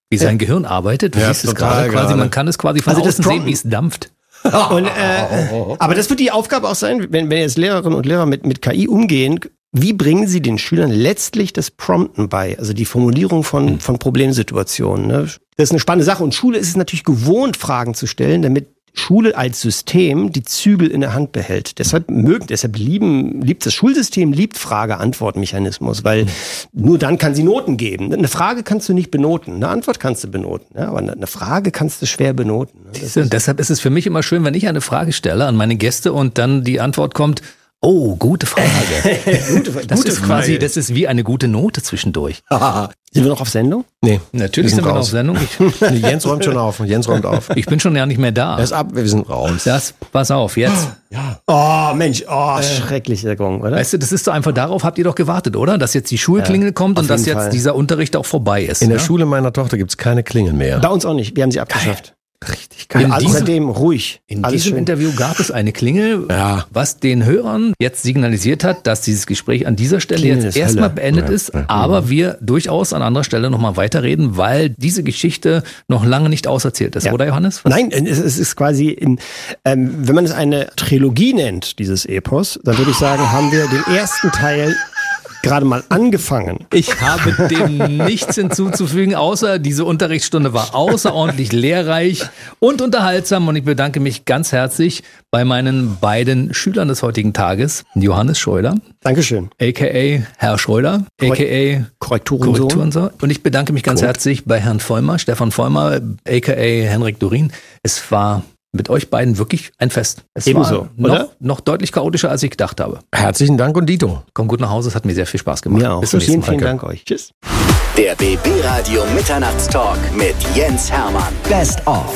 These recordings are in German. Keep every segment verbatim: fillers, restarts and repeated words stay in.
wie sein Gehirn arbeitet. Du Ja, siehst es total gerade quasi, gerade. man kann es quasi von Also das außen sehen, Prompten. wie es dampft. Und, äh, aber das wird die Aufgabe auch sein, wenn, wenn jetzt Lehrerinnen und Lehrer mit, mit K I umgehen, wie bringen sie den Schülern letztlich das Prompten bei, also die Formulierung von, von Problemsituationen. Ne? Das ist eine spannende Sache und Schule ist es natürlich gewohnt, Fragen zu stellen, damit Schule als System die Zügel in der Hand behält. Deshalb mögen, deshalb lieben, liebt das Schulsystem, liebt Frage-Antwort-Mechanismus, weil mhm. nur dann kann sie Noten geben. Eine Frage kannst du nicht benoten, eine Antwort kannst du benoten, ja, aber eine Frage kannst du schwer benoten. Ne? Das und deshalb ist es für mich immer schön, wenn ich eine Frage stelle an meine Gäste und dann die Antwort kommt, oh, gute Frage. gute, das gute ist quasi, Frage. Das ist wie eine gute Note zwischendurch. Sind wir noch auf Sendung? Nee. Natürlich sind wir noch auf Sendung. Ich, Jens räumt schon auf. Jens räumt auf. Ich bin schon ja nicht mehr da. Er ist ab, wir sind raus. Das, pass auf, jetzt. Ja. Oh, Mensch, oh, äh, schrecklicher Gong, oder? Weißt du, das ist so einfach, darauf habt ihr doch gewartet, oder? Dass jetzt die Schulklingel ja, kommt und dass jetzt Fall. dieser Unterricht auch vorbei ist. In der ja? Schule meiner Tochter gibt es keine Klingel mehr. Bei uns auch nicht. Wir haben sie abgeschafft. Geil. Richtig geil. In also diesem, seitdem ruhig. In Alles diesem schön. Interview gab es eine Klingel, ja. was den Hörern jetzt signalisiert hat, dass dieses Gespräch an dieser Stelle Klingel jetzt erstmal beendet ja. ist, ja. aber wir durchaus an anderer Stelle nochmal weiterreden, weil diese Geschichte noch lange nicht auserzählt ist, ja. oder Johannes? Was? Nein, es ist quasi, in, ähm, wenn man es eine Trilogie nennt, dieses Epos, dann würde ich sagen, haben wir den ersten Teil gerade mal angefangen. Ich habe dem nichts hinzuzufügen, außer diese Unterrichtsstunde war außerordentlich lehrreich und unterhaltsam und ich bedanke mich ganz herzlich bei meinen beiden Schülern des heutigen Tages, Johannes Schröder. Dankeschön. a k a. Herr Schröder, a k a. Korrekturensohn. Korrekturensohn. Und ich bedanke mich ganz Korrekt. herzlich bei Herrn Vollmer, Stefan Vollmer, a k a. Henrik Dorin. Es war mit euch beiden wirklich ein Fest. Es Ebenso, war noch, oder? noch deutlich chaotischer, als ich gedacht habe. Herzlichen Dank und Dito. Komm gut nach Hause, es hat mir sehr viel Spaß gemacht. Mir auch. Bis zum nächsten Mal. Vielen Dank euch. Tschüss. Der B B Radio Mitternachtstalk mit Jens Hermann. Best of.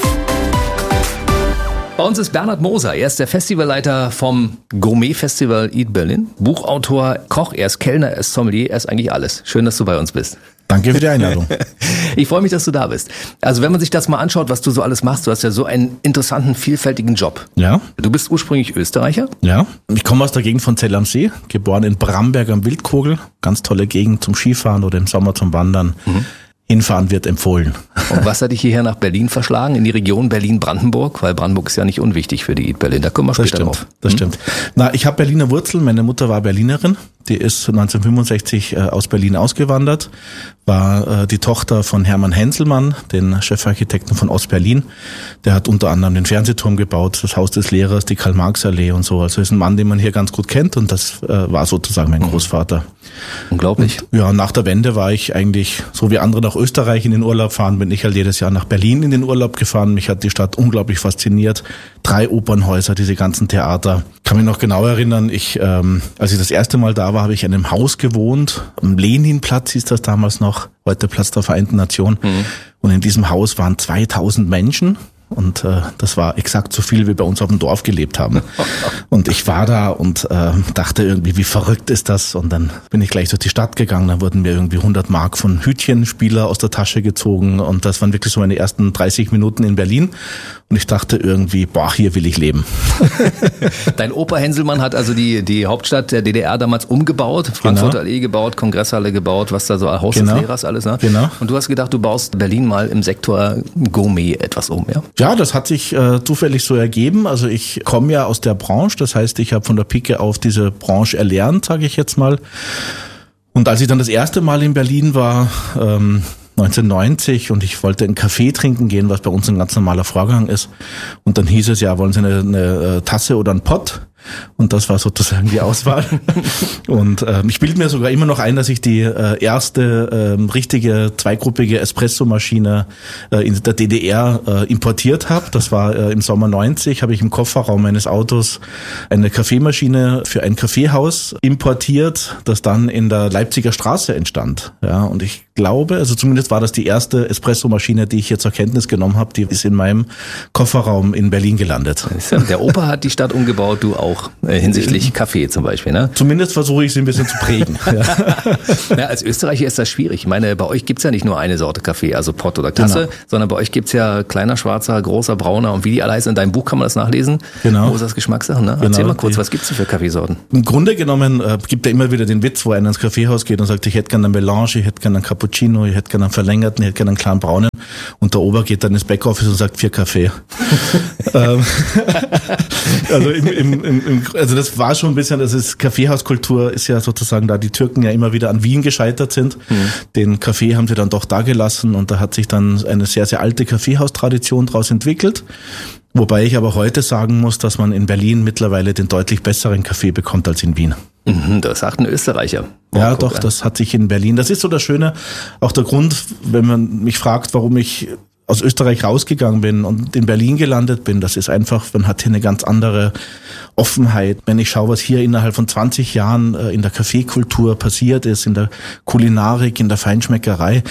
Bei uns ist Bernhard Moser. Er ist der Festivalleiter vom Gourmet-Festival Eat Berlin. Buchautor, Koch, er ist Kellner, er ist Sommelier, er ist eigentlich alles. Schön, dass du bei uns bist. Danke für die Einladung. Ich freue mich, dass du da bist. Also wenn man sich das mal anschaut, was du so alles machst, du hast ja so einen interessanten, vielfältigen Job. Ja. Du bist ursprünglich Österreicher? Ja. Ich komme aus der Gegend von Zell am See, geboren in Bramberg am Wildkogel. Ganz tolle Gegend zum Skifahren oder im Sommer zum Wandern. Mhm. Hinfahren wird empfohlen. Und was hat dich hierher nach Berlin verschlagen, in die Region Berlin-Brandenburg? Weil Brandenburg ist ja nicht unwichtig für die Eat Berlin. Da kommen wir später das stimmt, drauf. Das hm? stimmt. Na, ich habe Berliner Wurzeln. Meine Mutter war Berlinerin. Die ist neunzehnhundertfünfundsechzig äh, aus Berlin ausgewandert. War äh, die Tochter von Hermann Henselmann, den Chefarchitekten von Ostberlin. Der hat unter anderem den Fernsehturm gebaut, das Haus des Lehrers, die Karl-Marx-Allee und so. Also ist ein Mann, den man hier ganz gut kennt und das äh, war sozusagen mein Großvater. Unglaublich. Und, ja, nach der Wende war ich eigentlich, so wie andere nach Österreich in den Urlaub fahren, bin ich halt jedes Jahr nach Berlin in den Urlaub gefahren. Mich hat die Stadt unglaublich fasziniert. Drei Opernhäuser, diese ganzen Theater. Ich kann mich noch genau erinnern, ich, ähm, als ich das erste Mal da war, habe ich in einem Haus gewohnt. Am Leninplatz hieß das damals noch, heute Platz der Vereinten Nationen. Mhm. Und in diesem Haus waren zweitausend Menschen. Und äh, das war exakt so viel, wie bei uns auf dem Dorf gelebt haben. Und ich war da und äh, dachte irgendwie, wie verrückt ist das? Und dann bin ich gleich durch die Stadt gegangen. Dann wurden mir irgendwie hundert Mark von Hütchenspieler aus der Tasche gezogen. Und das waren wirklich so meine ersten dreißig Minuten in Berlin. Und ich dachte irgendwie, boah, hier will ich leben. Dein Opa Henselmann hat also die die Hauptstadt der D D R damals umgebaut, Frankfurter Allee gebaut, Kongresshalle gebaut, was da so Haus genau. des Lehrers alles. Ne? Genau. Und du hast gedacht, du baust Berlin mal im Sektor Gourmet etwas um, ja? Ja, das hat sich äh, zufällig so ergeben. Also ich komme ja aus der Branche, das heißt, ich habe von der Pike auf diese Branche erlernt, sage ich jetzt mal. Und als ich dann das erste Mal in Berlin war, ähm, neunzehnhundertneunzig, und ich wollte einen Kaffee trinken gehen, was bei uns ein ganz normaler Vorgang ist. Und dann hieß es ja, wollen Sie eine, eine Tasse oder einen Pott? Und das war sozusagen die Auswahl. Und äh, ich bilde mir sogar immer noch ein, dass ich die äh, erste äh, richtige zweigruppige Espressomaschine äh, in der D D R äh, importiert habe. Das war äh, im Sommer neunzig, habe ich im Kofferraum meines Autos eine Kaffeemaschine für ein Kaffeehaus importiert, das dann in der Leipziger Straße entstand. Ja, und ich glaube, also zumindest war das die erste Espressomaschine, die ich hier zur Kenntnis genommen habe, die ist in meinem Kofferraum in Berlin gelandet. Der Opa hat die Stadt umgebaut, du auch. auch äh, hinsichtlich Kaffee zum Beispiel, ne? Zumindest versuche ich sie ein bisschen zu prägen. Ja. Ja, als Österreicher ist das schwierig. Ich meine, bei euch gibt's ja nicht nur eine Sorte Kaffee, also Pott oder Tasse, Genau. sondern bei euch gibt's ja kleiner, schwarzer, großer, brauner und wie die alle heißen. In deinem Buch kann man das nachlesen. Genau. Mosers Geschmackssachen, ne? Erzähl Genau, mal kurz, die- was gibt's denn für Kaffeesorten? Im Grunde genommen äh, gibt er immer wieder den Witz, wo einer ins Kaffeehaus geht und sagt, ich hätte gerne einen Melange, ich hätte gerne einen Cappuccino, ich hätte gerne einen verlängerten, ich hätte gerne einen kleinen braunen. Und der Ober geht dann ins Backoffice und sagt, vier Kaffee. ähm, also, im, im, im, im, also das war schon ein bisschen, das ist Kaffeehauskultur ist ja sozusagen, da die Türken ja immer wieder an Wien gescheitert sind. Mhm. Den Kaffee haben sie dann doch da gelassen und da hat sich dann eine sehr, sehr alte Kaffeehaustradition daraus entwickelt. Wobei ich aber heute sagen muss, dass man in Berlin mittlerweile den deutlich besseren Kaffee bekommt als in Wien. Mhm, das sagt ein Österreicher. Oh, Ja, guck, doch, das hat sich in Berlin. Das ist so das Schöne, auch der Grund, wenn man mich fragt, warum ich aus Österreich rausgegangen bin und in Berlin gelandet bin. Das ist einfach, man hat hier eine ganz andere Offenheit. Wenn ich schaue, was hier innerhalb von zwanzig Jahren in der Kaffeekultur passiert ist, in der Kulinarik, in der Feinschmeckerei.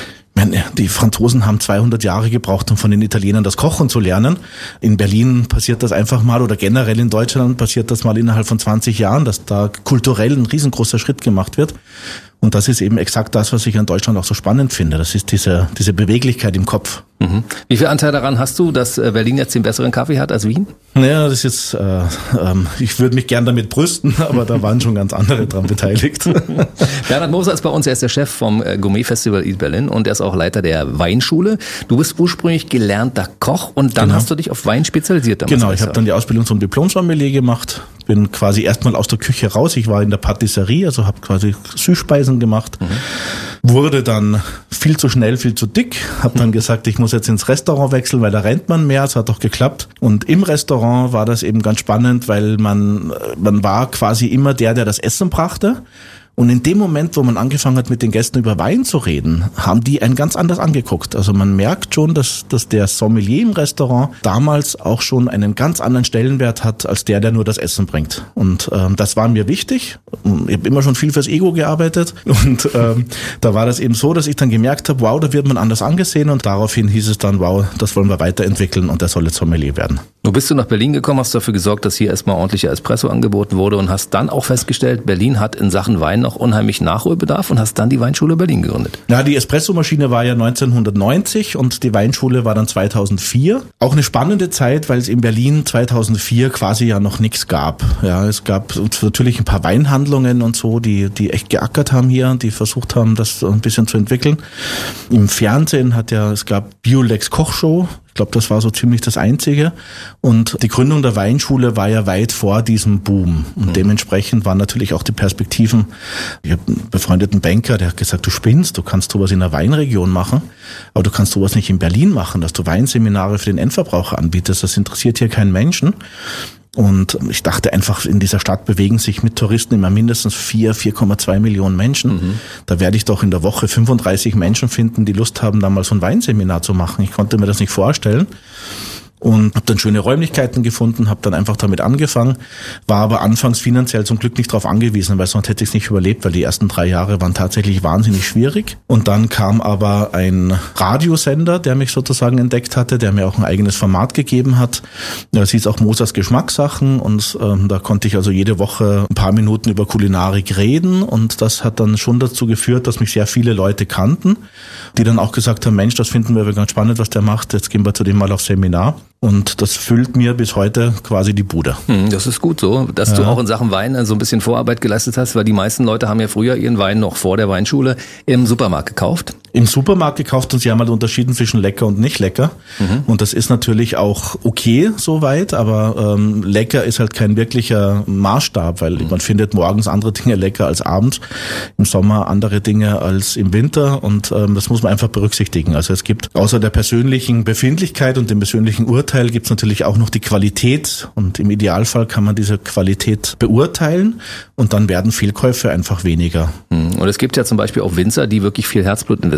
Die Franzosen haben zweihundert Jahre gebraucht, um von den Italienern das Kochen zu lernen. In Berlin passiert das einfach mal oder generell in Deutschland passiert das mal innerhalb von zwanzig Jahren, dass da kulturell ein riesengroßer Schritt gemacht wird. Und das ist eben exakt das, was ich an Deutschland auch so spannend finde. Das ist diese, diese Beweglichkeit im Kopf. Mhm. Wie viel Anteil daran hast du, dass Berlin jetzt den besseren Kaffee hat als Wien? Naja, das ist, äh, ähm, ich würde mich gern damit brüsten, aber da waren schon ganz andere dran beteiligt. Bernhard Moser ist bei uns, er ist der Chef vom Gourmet-Festival Eat Berlin und er ist auch Leiter der Weinschule. Du bist ursprünglich gelernter Koch und dann Genau. hast du dich auf Wein spezialisiert. Damals Genau, ich habe dann die Ausbildung zum Diplom-Sommelier gemacht, bin quasi erstmal aus der Küche raus. Ich war in der Patisserie, also habe quasi Süßspeisen gemacht. Mhm. Wurde dann viel zu schnell, viel zu dick. Habe dann gesagt, ich muss jetzt ins Restaurant wechseln, weil da rennt man mehr. Es hat doch geklappt. Und im Restaurant war das eben ganz spannend, weil man man war quasi immer der, der das Essen brachte. Und in dem Moment, wo man angefangen hat, mit den Gästen über Wein zu reden, haben die einen ganz anders angeguckt. Also man merkt schon, dass, dass der Sommelier im Restaurant damals auch schon einen ganz anderen Stellenwert hat, als der, der nur das Essen bringt. Und ähm, das war mir wichtig. Ich habe immer schon viel fürs Ego gearbeitet. Und ähm, da war das eben so, dass ich dann gemerkt habe, wow, da wird man anders angesehen. Und daraufhin hieß es dann, wow, das wollen wir weiterentwickeln und der soll jetzt Sommelier werden. Wo bist du nach Berlin gekommen, hast dafür gesorgt, dass hier erstmal ordentlicher Espresso angeboten wurde und hast dann auch festgestellt, Berlin hat in Sachen Wein noch unheimlich Nachholbedarf und hast dann die Weinschule Berlin gegründet. Ja, die Espressomaschine war ja neunzehnhundertneunzig und die Weinschule war dann zweitausendvier. Auch eine spannende Zeit, weil es in Berlin zweitausendvier quasi ja noch nichts gab. Ja, es gab natürlich ein paar Weinhandlungen und so, die die echt geackert haben hier, die versucht haben, das ein bisschen zu entwickeln. Im Fernsehen hat ja, es gab Biolex Kochshow. Ich glaube, das war so ziemlich das Einzige. Und die Gründung der Weinschule war ja weit vor diesem Boom. Und mhm. dementsprechend waren natürlich auch die Perspektiven. Ich habe einen befreundeten Banker, der hat gesagt, du spinnst, du kannst sowas in der Weinregion machen, aber du kannst sowas nicht in Berlin machen, dass du Weinseminare für den Endverbraucher anbietest. Das interessiert hier keinen Menschen. Und ich dachte einfach, in dieser Stadt bewegen sich mit Touristen immer mindestens vier, vier Komma zwei Millionen Menschen. Mhm. Da werde ich doch in der Woche fünfunddreißig Menschen finden, die Lust haben, da mal so ein Weinseminar zu machen. Ich konnte mir das nicht vorstellen. Und habe dann schöne Räumlichkeiten gefunden, habe dann einfach damit angefangen, war aber anfangs finanziell zum Glück nicht darauf angewiesen, weil sonst hätte ich es nicht überlebt, weil die ersten drei Jahre waren tatsächlich wahnsinnig schwierig. Und dann kam aber ein Radiosender, der mich sozusagen entdeckt hatte, der mir auch ein eigenes Format gegeben hat. Das hieß auch Mosers Geschmackssachen und ähm, da konnte ich also jede Woche ein paar Minuten über Kulinarik reden und das hat dann schon dazu geführt, dass mich sehr viele Leute kannten, die dann auch gesagt haben, Mensch, das finden wir ganz spannend, was der macht, jetzt gehen wir zu dem mal aufs Seminar. Und das füllt mir bis heute quasi die Bude. Das ist gut so, dass ja. du auch in Sachen Wein so ein bisschen Vorarbeit geleistet hast, weil die meisten Leute haben ja früher ihren Wein noch vor der Weinschule im Supermarkt gekauft. Im Supermarkt gekauft und sie haben halt unterschieden zwischen lecker und nicht lecker. Mhm. Und das ist natürlich auch okay soweit, aber ähm, lecker ist halt kein wirklicher Maßstab, weil mhm. man findet morgens andere Dinge lecker als abends, im Sommer andere Dinge als im Winter und ähm, das muss man einfach berücksichtigen. Also es gibt außer der persönlichen Befindlichkeit und dem persönlichen Urteil gibt es natürlich auch noch die Qualität und im Idealfall kann man diese Qualität beurteilen und dann werden Fehlkäufe einfach weniger. Und es gibt ja zum Beispiel auch Winzer, die wirklich viel Herzblut investieren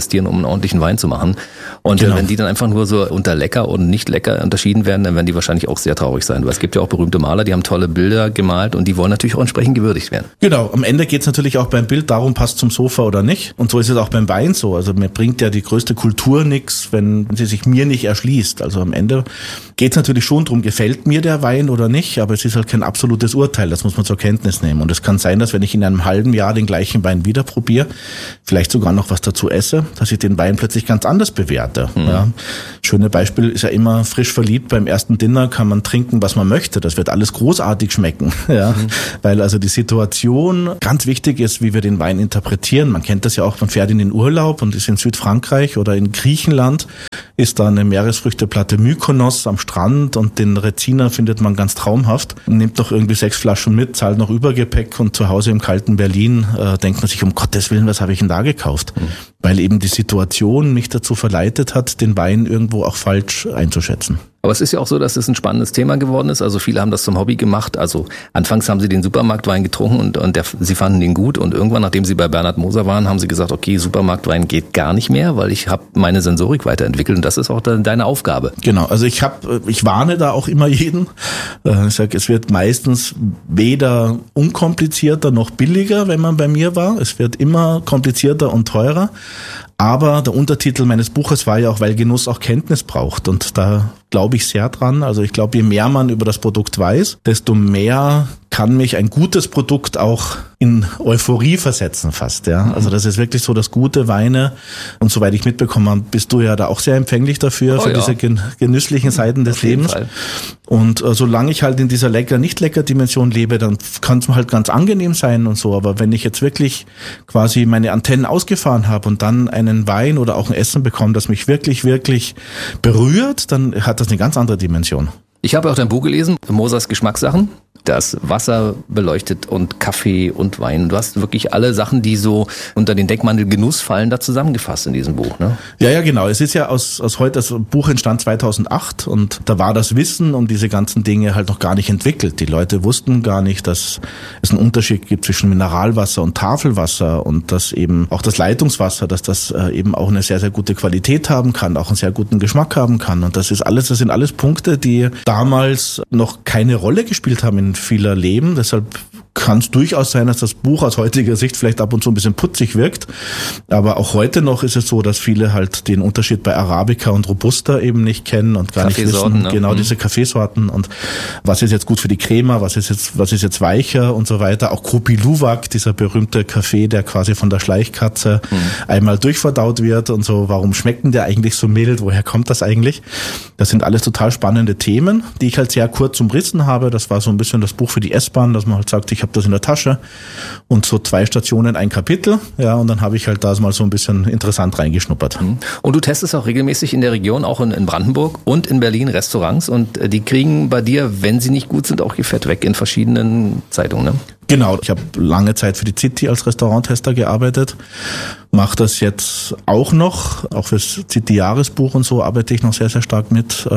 investieren, um einen ordentlichen Wein zu machen. Und Genau. wenn die dann einfach nur so unter lecker und nicht lecker unterschieden werden, dann werden die wahrscheinlich auch sehr traurig sein. Weil es gibt ja auch berühmte Maler, die haben tolle Bilder gemalt und die wollen natürlich auch entsprechend gewürdigt werden. Genau, am Ende geht es natürlich auch beim Bild darum, passt zum Sofa oder nicht. Und so ist es auch beim Wein so. Also mir bringt ja die größte Kultur nichts, wenn sie sich mir nicht erschließt. Also am Ende geht es natürlich schon darum, gefällt mir der Wein oder nicht, aber es ist halt kein absolutes Urteil, das muss man zur Kenntnis nehmen. Und es kann sein, dass wenn ich in einem halben Jahr den gleichen Wein wieder probiere, vielleicht sogar noch was dazu esse, dass ich den Wein plötzlich ganz anders bewerte. Mhm. Ja. Schöne Beispiel ist ja immer frisch verliebt. Beim ersten Dinner kann man trinken, was man möchte. Das wird alles großartig schmecken. Ja. Mhm. Weil also die Situation ganz wichtig ist, wie wir den Wein interpretieren. Man kennt das ja auch, man fährt in den Urlaub und ist in Südfrankreich oder in Griechenland, ist da eine Meeresfrüchteplatte Mykonos am Strand und den Reziner findet man ganz traumhaft. Nimmt noch irgendwie sechs Flaschen mit, zahlt noch Übergepäck und zu Hause im kalten Berlin äh, denkt man sich, um Gottes Willen, was habe ich denn da gekauft? Mhm. Weil eben die Situation mich dazu verleitet hat, den Wein irgendwo auch falsch einzuschätzen. Aber es ist ja auch so, dass es ein spannendes Thema geworden ist. Also viele haben das zum Hobby gemacht. Also anfangs haben sie den Supermarktwein getrunken und, und der, sie fanden den gut. Und irgendwann, nachdem sie bei Bernhard Moser waren, haben sie gesagt, okay, Supermarktwein geht gar nicht mehr, weil ich habe meine Sensorik weiterentwickelt. Und das ist auch deine Aufgabe. Genau, also ich habe, ich warne da auch immer jeden. Ich sage, es wird meistens weder unkomplizierter noch billiger, wenn man bei mir war. Es wird immer komplizierter und teurer. Aber der Untertitel meines Buches war ja auch, weil Genuss auch Kenntnis braucht. Und da glaube ich sehr dran. Also ich glaube, je mehr man über das Produkt weiß, desto mehr kann mich ein gutes Produkt auch in Euphorie versetzen fast. Ja, also das ist wirklich so, dass gute Weine, und soweit ich mitbekommen habe, bist du ja da auch sehr empfänglich dafür, oh, für ja. diese gen- genüsslichen Seiten des Lebens. Fall. Und äh, solange ich halt in dieser lecker-nicht-lecker-Dimension lebe, dann kann es halt ganz angenehm sein und so. Aber wenn ich jetzt wirklich quasi meine Antennen ausgefahren habe und dann einen Wein oder auch ein Essen bekomme, das mich wirklich, wirklich berührt, dann hat das eine ganz andere Dimension. Ich habe auch dein Buch gelesen, Mosers Geschmackssachen. Das Wasser beleuchtet und Kaffee und Wein. Du hast wirklich alle Sachen, die so unter den Deckmantel Genuss fallen, da zusammengefasst in diesem Buch, ne? Ja, ja, genau. Es ist ja aus, aus heute, das Buch entstand zweitausendacht und da war das Wissen um diese ganzen Dinge halt noch gar nicht entwickelt. Die Leute wussten gar nicht, dass es einen Unterschied gibt zwischen Mineralwasser und Tafelwasser und dass eben auch das Leitungswasser, dass das eben auch eine sehr, sehr gute Qualität haben kann, auch einen sehr guten Geschmack haben kann. Und das ist alles, das sind alles Punkte, die damals noch keine Rolle gespielt haben in vieler Leben. Deshalb kann es durchaus sein, dass das Buch aus heutiger Sicht vielleicht ab und zu ein bisschen putzig wirkt. Aber auch heute noch ist es so, dass viele halt den Unterschied bei Arabica und Robusta eben nicht kennen und gar nicht wissen, ne? Genau, mhm. diese Kaffeesorten und was ist jetzt gut für die Crema, was ist jetzt, was ist jetzt weicher und so weiter. Auch Krupi Luwak, dieser berühmte Kaffee, der quasi von der Schleichkatze mhm. einmal durchverdaut wird und so. Warum schmeckt denn der eigentlich so mild? Woher kommt das eigentlich? Das sind alles total spannende Themen, die ich halt sehr kurz umrissen habe. Das war so ein bisschen das Buch für die S-Bahn, dass man halt sagt, ich habe das in der Tasche und so zwei Stationen ein Kapitel, ja, und dann habe ich halt da mal so ein bisschen interessant reingeschnuppert. Und du testest auch regelmäßig in der Region, auch in, in Brandenburg und in Berlin Restaurants und die kriegen bei dir, wenn sie nicht gut sind, auch ihr Fett weg in verschiedenen Zeitungen, ne? Genau, ich habe lange Zeit für die City als Restauranttester gearbeitet, mache das jetzt auch noch, auch fürs City-Jahresbuch und so arbeite ich noch sehr, sehr stark mit.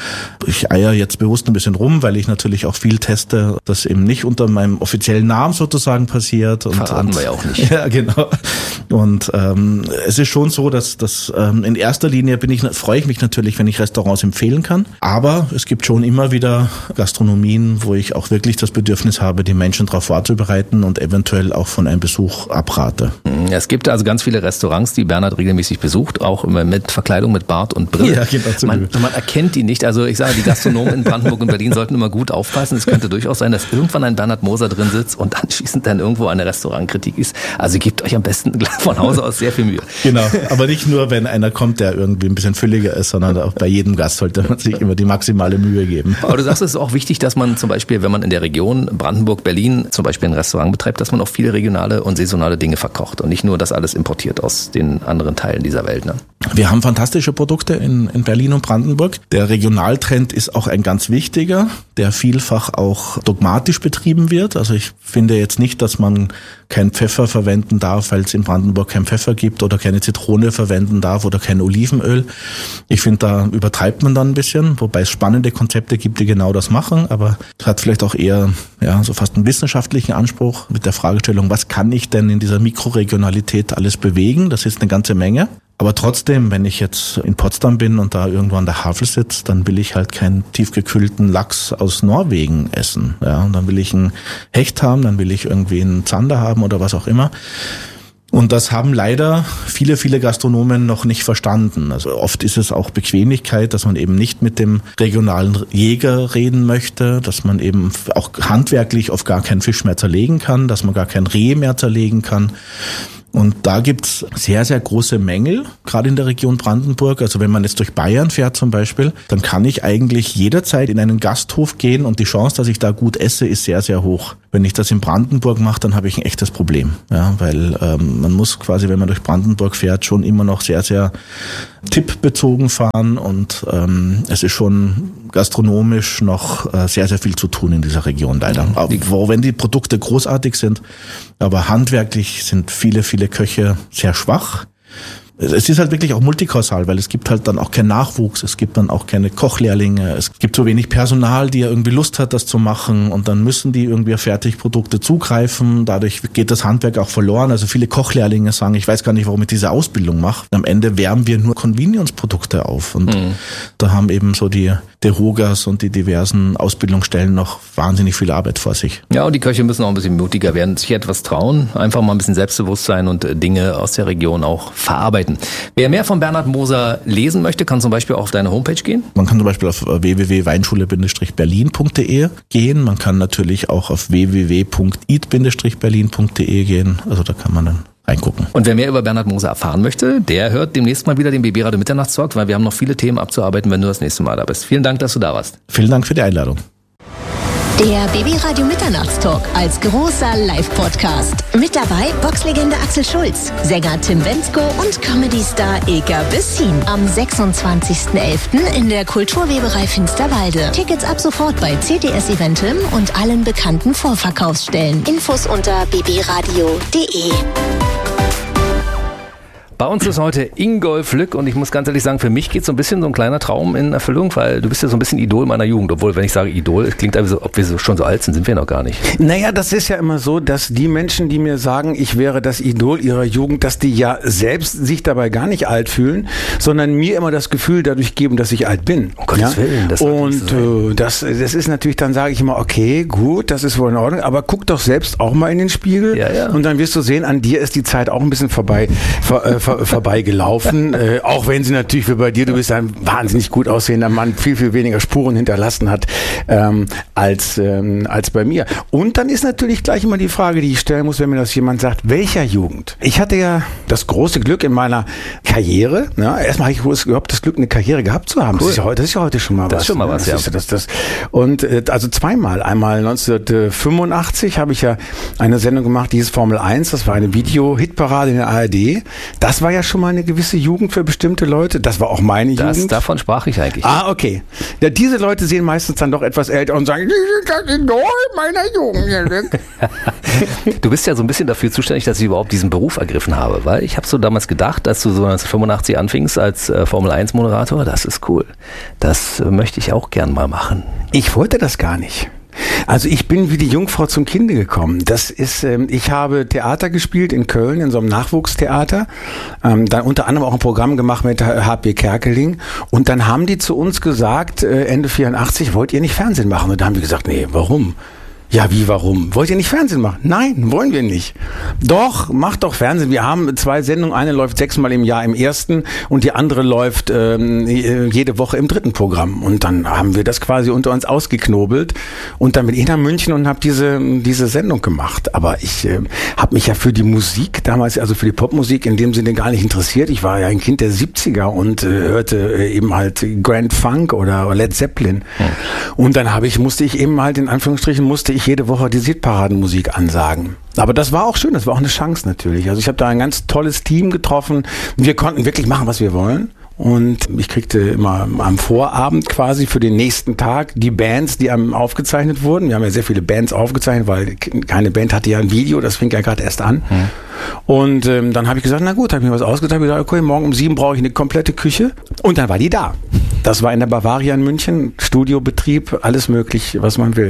Ich eier jetzt bewusst ein bisschen rum, weil ich natürlich auch viel teste, das eben nicht unter meinem offiziellen Namen sozusagen passiert. Und, Verraten und, wir ja auch nicht. Ja, genau. Und ähm, es ist schon so, dass, dass ähm, in erster Linie bin ich, freue ich mich natürlich, wenn ich Restaurants empfehlen kann, aber es gibt schon immer wieder Gastronomien, wo ich auch wirklich das Bedürfnis habe, die Menschen darauf vorzubereiten und eventuell auch von einem Besuch abrate. Es gibt also ganz viele Restaurants, die Bernhard regelmäßig besucht, auch immer mit Verkleidung, mit Bart und Brille. Ja, genau, man, man erkennt die nicht. Also ich sage, die Gastronomen in Brandenburg und Berlin sollten immer gut aufpassen. Es könnte durchaus sein, dass irgendwann ein Bernhard Moser drin sitzt und anschließend dann irgendwo eine Restaurantkritik ist. Also gebt euch am besten von Hause aus sehr viel Mühe. Genau, aber nicht nur, wenn einer kommt, der irgendwie ein bisschen fülliger ist, sondern auch bei jedem Gast sollte man sich immer die maximale Mühe geben. Aber du sagst, es ist auch wichtig, dass man zum Beispiel, wenn man in der Region Brandenburg, Berlin zum Beispiel ein Restaurant betreibt, dass man auch viele regionale und saisonale Dinge verkocht und nicht nur das alles importiert aus den anderen Teilen dieser Welt. Ne? Wir haben fantastische Produkte in, in Berlin und Brandenburg. Der Regionaltrend ist auch ein ganz wichtiger, der vielfach auch dogmatisch betrieben wird. Also ich finde jetzt nicht, dass man kein Pfeffer verwenden darf, weil es in Brandenburg kein Pfeffer gibt oder keine Zitrone verwenden darf oder kein Olivenöl. Ich finde, da übertreibt man dann ein bisschen, wobei es spannende Konzepte gibt, die genau das machen, aber es hat vielleicht auch eher ja so fast einen wissenschaftlichen Anspruch mit der Fragestellung, was kann ich denn in dieser Mikroregionalität alles bewegen? Das ist eine ganze Menge. Aber trotzdem, wenn ich jetzt in Potsdam bin und da irgendwo an der Havel sitze, dann will ich halt keinen tiefgekühlten Lachs aus Norwegen essen. Ja, und dann will ich einen Hecht haben, dann will ich irgendwie einen Zander haben oder was auch immer. Und das haben leider viele, viele Gastronomen noch nicht verstanden. Also oft ist es auch Bequemlichkeit, dass man eben nicht mit dem regionalen Jäger reden möchte, dass man eben auch handwerklich auf gar keinen Fisch mehr zerlegen kann, dass man gar kein Reh mehr zerlegen kann. Und da gibt's sehr, sehr große Mängel, gerade in der Region Brandenburg. Also wenn man jetzt durch Bayern fährt zum Beispiel, dann kann ich eigentlich jederzeit in einen Gasthof gehen und die Chance, dass ich da gut esse, ist sehr, sehr hoch. Wenn ich das in Brandenburg mache, dann habe ich ein echtes Problem. Ja, weil ähm, man muss quasi, wenn man durch Brandenburg fährt, schon immer noch sehr, sehr tippbezogen fahren und ähm, es ist schon gastronomisch noch äh, sehr, sehr viel zu tun in dieser Region leider. Aber, wo, wenn die Produkte großartig sind, aber handwerklich sind viele, viele Köche sehr schwach. Es ist halt wirklich auch multikausal, weil es gibt halt dann auch keinen Nachwuchs, es gibt dann auch keine Kochlehrlinge, es gibt so wenig Personal, die ja irgendwie Lust hat, das zu machen und dann müssen die irgendwie auf Fertigprodukte zugreifen, dadurch geht das Handwerk auch verloren. Also viele Kochlehrlinge sagen, ich weiß gar nicht, warum ich diese Ausbildung mache. Am Ende wärmen wir nur Convenience-Produkte auf und mhm. da haben eben so die Derogas und die diversen Ausbildungsstellen noch wahnsinnig viel Arbeit vor sich. Ja, und die Köche müssen auch ein bisschen mutiger werden, sich etwas trauen, einfach mal ein bisschen Selbstbewusstsein und Dinge aus der Region auch verarbeiten. Wer mehr von Bernhard Moser lesen möchte, kann zum Beispiel auch auf deine Homepage gehen. Man kann zum Beispiel auf w w w punkt weinschule Bindestrich berlin punkt d e gehen. Man kann natürlich auch auf w w w punkt eat Bindestrich berlin punkt d e gehen. Also da kann man dann reingucken. Und wer mehr über Bernhard Moser erfahren möchte, der hört demnächst mal wieder den B B Radio Mitternachtstalk, weil wir haben noch viele Themen abzuarbeiten, wenn du das nächste Mal da bist. Vielen Dank, dass du da warst. Vielen Dank für die Einladung. Der B B Radio Mitternachtstalk als großer Live-Podcast. Mit dabei Boxlegende Axel Schulz, Sänger Tim Bendzko und Comedy-Star Ilka Bessin. Am sechsundzwanzigsten elften in der Kulturweberei Finsterwalde. Tickets ab sofort bei C T S Eventim und allen bekannten Vorverkaufsstellen. Infos unter b b radio punkt d e. Bei uns ist heute Ingolf Lück und ich muss ganz ehrlich sagen, für mich geht so ein bisschen so ein kleiner Traum in Erfüllung, weil du bist ja so ein bisschen Idol meiner Jugend. Obwohl, wenn ich sage Idol, es klingt so, ob wir so, schon so alt sind, sind wir noch gar nicht. Naja, das ist ja immer so, dass die Menschen, die mir sagen, ich wäre das Idol ihrer Jugend, dass die ja selbst sich dabei gar nicht alt fühlen, sondern mir immer das Gefühl dadurch geben, dass ich alt bin. Um Gottes ja? Willen. Das und äh, das, das ist natürlich, dann sage ich immer, okay, gut, das ist wohl in Ordnung, aber guck doch selbst auch mal in den Spiegel ja, ja. und dann wirst du sehen, an dir ist die Zeit auch ein bisschen vorbei, vor, äh, vor, vorbeigelaufen. Äh, auch wenn sie natürlich wie bei dir, du bist ein wahnsinnig gut aussehender Mann, viel, viel weniger Spuren hinterlassen hat ähm, als, ähm, als bei mir. Und dann ist natürlich gleich immer die Frage, die ich stellen muss, wenn mir das jemand sagt, welcher Jugend? Ich hatte ja das große Glück in meiner Karriere, ja, erstmal habe ich überhaupt das Glück, eine Karriere gehabt zu haben. Cool. Das, ist ja heute, das ist ja heute schon mal das was. Ist schon mal was, ja. ja. Das, das, und äh, also zweimal. Einmal neunzehnhundertfünfundachtzig habe ich ja eine Sendung gemacht, die hieß Formel eins, das war eine Video-Hitparade in der A R D. Das war ja schon mal eine gewisse Jugend für bestimmte Leute. Das war auch meine das, Jugend. Davon sprach ich eigentlich. Ah, okay. Ja, diese Leute sehen meistens dann doch etwas älter und sagen, das ist das Idol meiner Jugend. Du bist ja so ein bisschen dafür zuständig, dass ich überhaupt diesen Beruf ergriffen habe, weil ich habe so damals gedacht, als du so neunzehnhundertfünfundachtzig anfingst als äh, Formel eins Moderator, das ist cool. Das äh, möchte ich auch gern mal machen. Ich wollte das gar nicht. Also ich bin wie die Jungfrau zum Kinde gekommen. Das ist, ähm, ich habe Theater gespielt in Köln, in so einem Nachwuchstheater. Ähm, dann unter anderem auch ein Programm gemacht mit H P Kerkeling. Und dann haben die zu uns gesagt, äh, Ende vierundachtzig, wollt ihr nicht Fernsehen machen? Und da haben wir gesagt, nee, warum? Ja, wie, warum? Wollt ihr nicht Fernsehen machen? Nein, wollen wir nicht. Doch, macht doch Fernsehen. Wir haben zwei Sendungen. Eine läuft sechsmal im Jahr im ersten und die andere läuft ähm, jede Woche im dritten Programm. Und dann haben wir das quasi unter uns ausgeknobelt. Und dann bin ich nach München und habe diese diese Sendung gemacht. Aber ich äh, habe mich ja für die Musik damals, also für die Popmusik in dem Sinne gar nicht interessiert. Ich war ja ein Kind der siebziger und äh, hörte äh, eben halt Grand Funk oder Led Zeppelin. Hm. Und dann habe ich, musste ich eben halt in Anführungsstrichen, musste ich jede Woche die Hitparadenmusik ansagen. Aber das war auch schön, das war auch eine Chance natürlich. Also ich habe da ein ganz tolles Team getroffen. Wir konnten wirklich machen, was wir wollen. Und ich kriegte immer am Vorabend quasi für den nächsten Tag die Bands, die einem aufgezeichnet wurden. Wir haben ja sehr viele Bands aufgezeichnet, weil keine Band hatte ja ein Video, das fing ja gerade erst an. Hm. Und ähm, dann habe ich gesagt, na gut, habe ich mir was ausgedacht. Ich gesagt, okay, morgen um sieben brauche ich eine komplette Küche. Und dann war die da. Das war in der Bavaria in München, Studiobetrieb, alles möglich, was man will.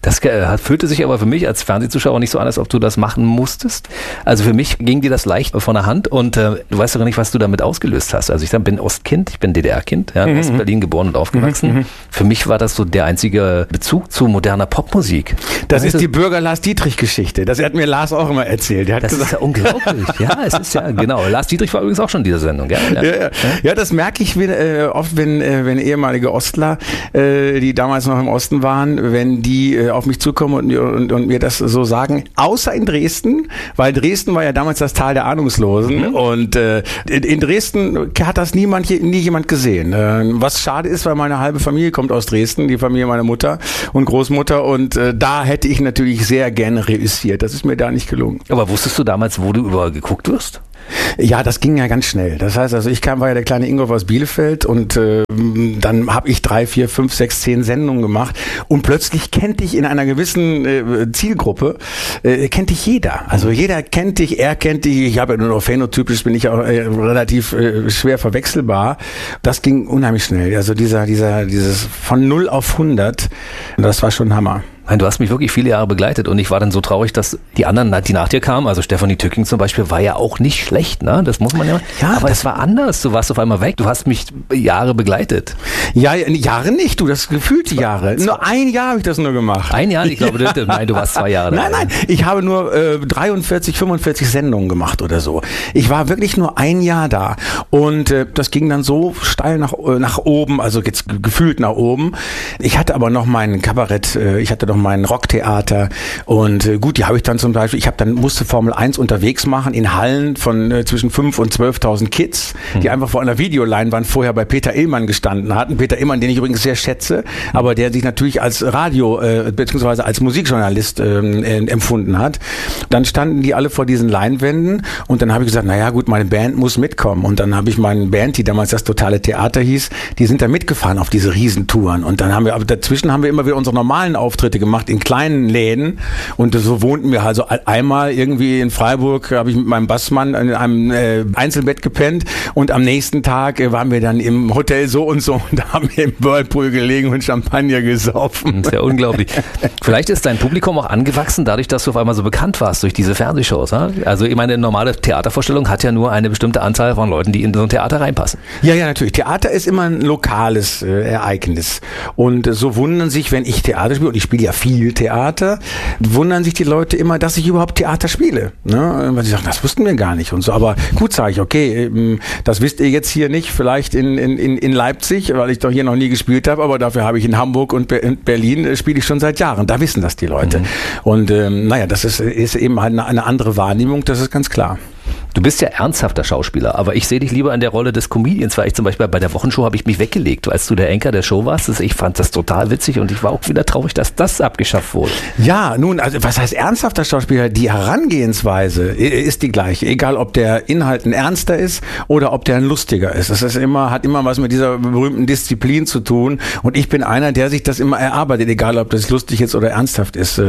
Das äh, fühlte sich aber für mich als Fernsehzuschauer nicht so an, als ob du das machen musstest. Also für mich ging dir das leicht von der Hand und äh, du weißt doch nicht, was du damit ausgelöst hast. Also ich sag, bin Ostkind, ich bin D D R-Kind, ja, mhm. in Berlin geboren und aufgewachsen. Mhm. Für mich war das so der einzige Bezug zu moderner Popmusik. Das ist die Bürger-Lars-Dietrich-Geschichte. Das hat mir Lars auch immer erzählt. Der hat das gesagt, ist ja unglaublich. Ja, es ist ja, genau. Lars Dietrich war übrigens auch schon in dieser Sendung. Ja, ja. Ja, ja. ja das merke ich wenn, äh, oft, wenn, äh, wenn ehemalige Ostler, äh, die damals noch im Osten waren, wenn die äh, auf mich zukommen und, und, und mir das so sagen. Außer in Dresden, weil Dresden war ja damals das Tal der Ahnungslosen. Mhm. Und äh, in, in Dresden hat das niemand, nie jemand gesehen. Äh, was schade ist, weil meine halbe Familie kommt aus Dresden, die Familie meiner Mutter und Großmutter. Und äh, da hätte ich natürlich sehr gerne reüssiert. Das ist mir da nicht gelungen. Aber wusstest du damals, wo du überall geguckt wirst? Ja, das ging ja ganz schnell. Das heißt also, ich kam, war ja der kleine Ingolf aus Bielefeld und äh, dann habe ich drei, vier, fünf, sechs, zehn Sendungen gemacht und plötzlich kennt dich in einer gewissen äh, Zielgruppe, äh, kennt dich jeder. Also jeder kennt dich, er kennt dich. Ich habe ja nur noch phänotypisch, bin ich auch äh, relativ äh, schwer verwechselbar. Das ging unheimlich schnell. Also dieser, dieser, dieses von null auf hundert, das war schon Hammer. Du hast mich wirklich viele Jahre begleitet und ich war dann so traurig, dass die anderen, die nach dir kamen, also Stefanie Tücking zum Beispiel, war ja auch nicht schlecht, ne? Das muss man ja. Ja, aber es war anders. Du warst auf einmal weg. Du hast mich Jahre begleitet. Ja, Jahre nicht. Du, das gefühlte Jahre. Nur ein Jahr habe ich das nur gemacht. Ein Jahr? Ich glaube, du, nein, du warst zwei Jahre da. Nein, nein. Ich habe nur äh, dreiundvierzig, fünfundvierzig Sendungen gemacht oder so. Ich war wirklich nur ein Jahr da und äh, das ging dann so steil nach äh, nach oben, also jetzt gefühlt nach oben. Ich hatte aber noch mein Kabarett. Äh, ich hatte noch mein Rocktheater und äh, gut, die habe ich dann zum Beispiel, ich habe dann musste Formel eins unterwegs machen in Hallen von äh, zwischen fünf und zwölftausend Kids, die hm. einfach vor einer Videoleinwand vorher bei Peter Illmann gestanden hatten. Peter Illmann, den ich übrigens sehr schätze, aber der sich natürlich als Radio äh, beziehungsweise als Musikjournalist äh, äh, empfunden hat. Dann standen die alle vor diesen Leinwänden und dann habe ich gesagt, naja gut, meine Band muss mitkommen und dann habe ich meine Band, die damals das Totale Theater hieß, die sind da mitgefahren auf diese Riesentouren und dann haben wir, aber dazwischen haben wir immer wieder unsere normalen Auftritte gemacht in kleinen Läden und so wohnten wir also einmal irgendwie in Freiburg, habe ich mit meinem Bassmann in einem äh, Einzelbett gepennt und am nächsten Tag äh, waren wir dann im Hotel so und so und da haben wir im Whirlpool gelegen und Champagner gesaufen. Das ist ja unglaublich. Vielleicht ist dein Publikum auch angewachsen, dadurch, dass du auf einmal so bekannt warst durch diese Fernsehshows. Ha? Also ich meine, eine normale Theatervorstellung hat ja nur eine bestimmte Anzahl von Leuten, die in so ein Theater reinpassen. Ja, ja, natürlich. Theater ist immer ein lokales äh, Ereignis und äh, so wundern sich, wenn ich Theater spiele und ich spiele ja viel Theater, wundern sich die Leute immer, dass ich überhaupt Theater spiele. Ne? Weil sie sagen, das wussten wir gar nicht und so. Aber gut, sage ich, okay, das wisst ihr jetzt hier nicht, vielleicht in, in, in Leipzig, weil ich doch hier noch nie gespielt habe, aber dafür habe ich in Hamburg und in Berlin äh, spiele ich schon seit Jahren. Da wissen das die Leute. Mhm. Und ähm, naja, das ist, ist eben halt eine, eine andere Wahrnehmung, das ist ganz klar. Du bist ja ernsthafter Schauspieler, aber ich sehe dich lieber in der Rolle des Comedians, weil ich zum Beispiel bei der Wochenshow habe ich mich weggelegt, als du der Anchor der Show warst. Ich fand das total witzig und ich war auch wieder traurig, dass das abgeschafft wurde. Ja, nun, also was heißt ernsthafter Schauspieler? Die Herangehensweise ist die gleiche, egal ob der Inhalt ein ernster ist oder ob der ein lustiger ist. Das ist immer, hat immer was mit dieser berühmten Disziplin zu tun und ich bin einer, der sich das immer erarbeitet, egal ob das lustig ist oder ernsthaft ist.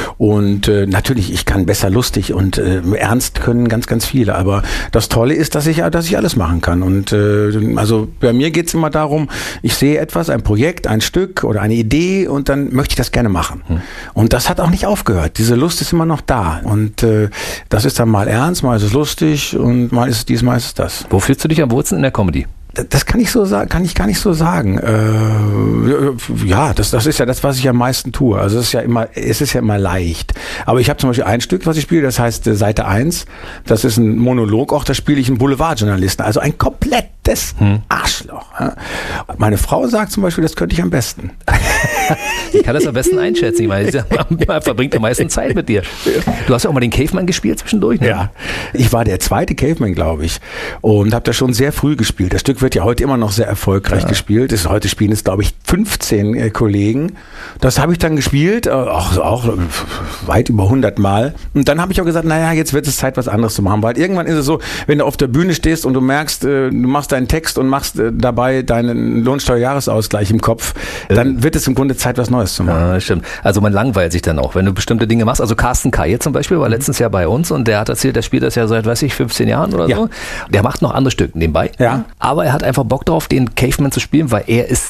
Und natürlich, ich kann besser lustig und ernst können ganz, ganz viele. Aber das Tolle ist, dass ich, dass ich alles machen kann. Und äh, also bei mir geht es immer darum, ich sehe etwas, ein Projekt, ein Stück oder eine Idee und dann möchte ich das gerne machen. Hm. Und das hat auch nicht aufgehört. Diese Lust ist immer noch da. Und äh, das ist dann mal ernst, mal ist es lustig und mal ist es dies, mal ist es das. Wo fühlst du dich am wohlsten in der Comedy? Das kann ich so sagen, kann ich gar nicht so sagen. Äh, ja, das, das ist ja das, was ich am meisten tue. Also es ist ja immer, es ist ja immer leicht. Aber ich habe zum Beispiel ein Stück, was ich spiele, das heißt äh, Seite eins. Das ist ein Monolog, auch da spiele ich einen Boulevardjournalisten. Also ein komplettes hm. Arschloch. Ja. Meine Frau sagt zum Beispiel, das könnte ich am besten. Ich kann das am besten einschätzen, weil man verbringt am meisten Zeit mit dir. Du hast ja auch mal den Caveman gespielt zwischendurch, ne? Ja, ich war der zweite Caveman, glaube ich. Und habe das schon sehr früh gespielt. Das Stück wird ja heute immer noch sehr erfolgreich ja. gespielt. Das, heute spielen es, glaube ich, fünfzehn äh, Kollegen. Das habe ich dann gespielt, äh, auch, auch weit über hundert Mal. Und dann habe ich auch gesagt, naja, jetzt wird es Zeit, was anderes zu machen. Weil irgendwann ist es so, wenn du auf der Bühne stehst und du merkst, äh, du machst deinen Text und machst äh, dabei deinen Lohnsteuerjahresausgleich im Kopf, dann wird es im Grunde Zeit, was Neues zu machen. Ja, stimmt. Also man langweilt sich dann auch, wenn du bestimmte Dinge machst. Also Carsten Kaye zum Beispiel war letztens ja bei uns und der hat erzählt, der spielt das ja seit, weiß ich, fünfzehn Jahren oder ja. so. Der macht noch andere Stücke nebenbei. Ja. Aber er hat einfach Bock drauf, den Caveman zu spielen, weil er ist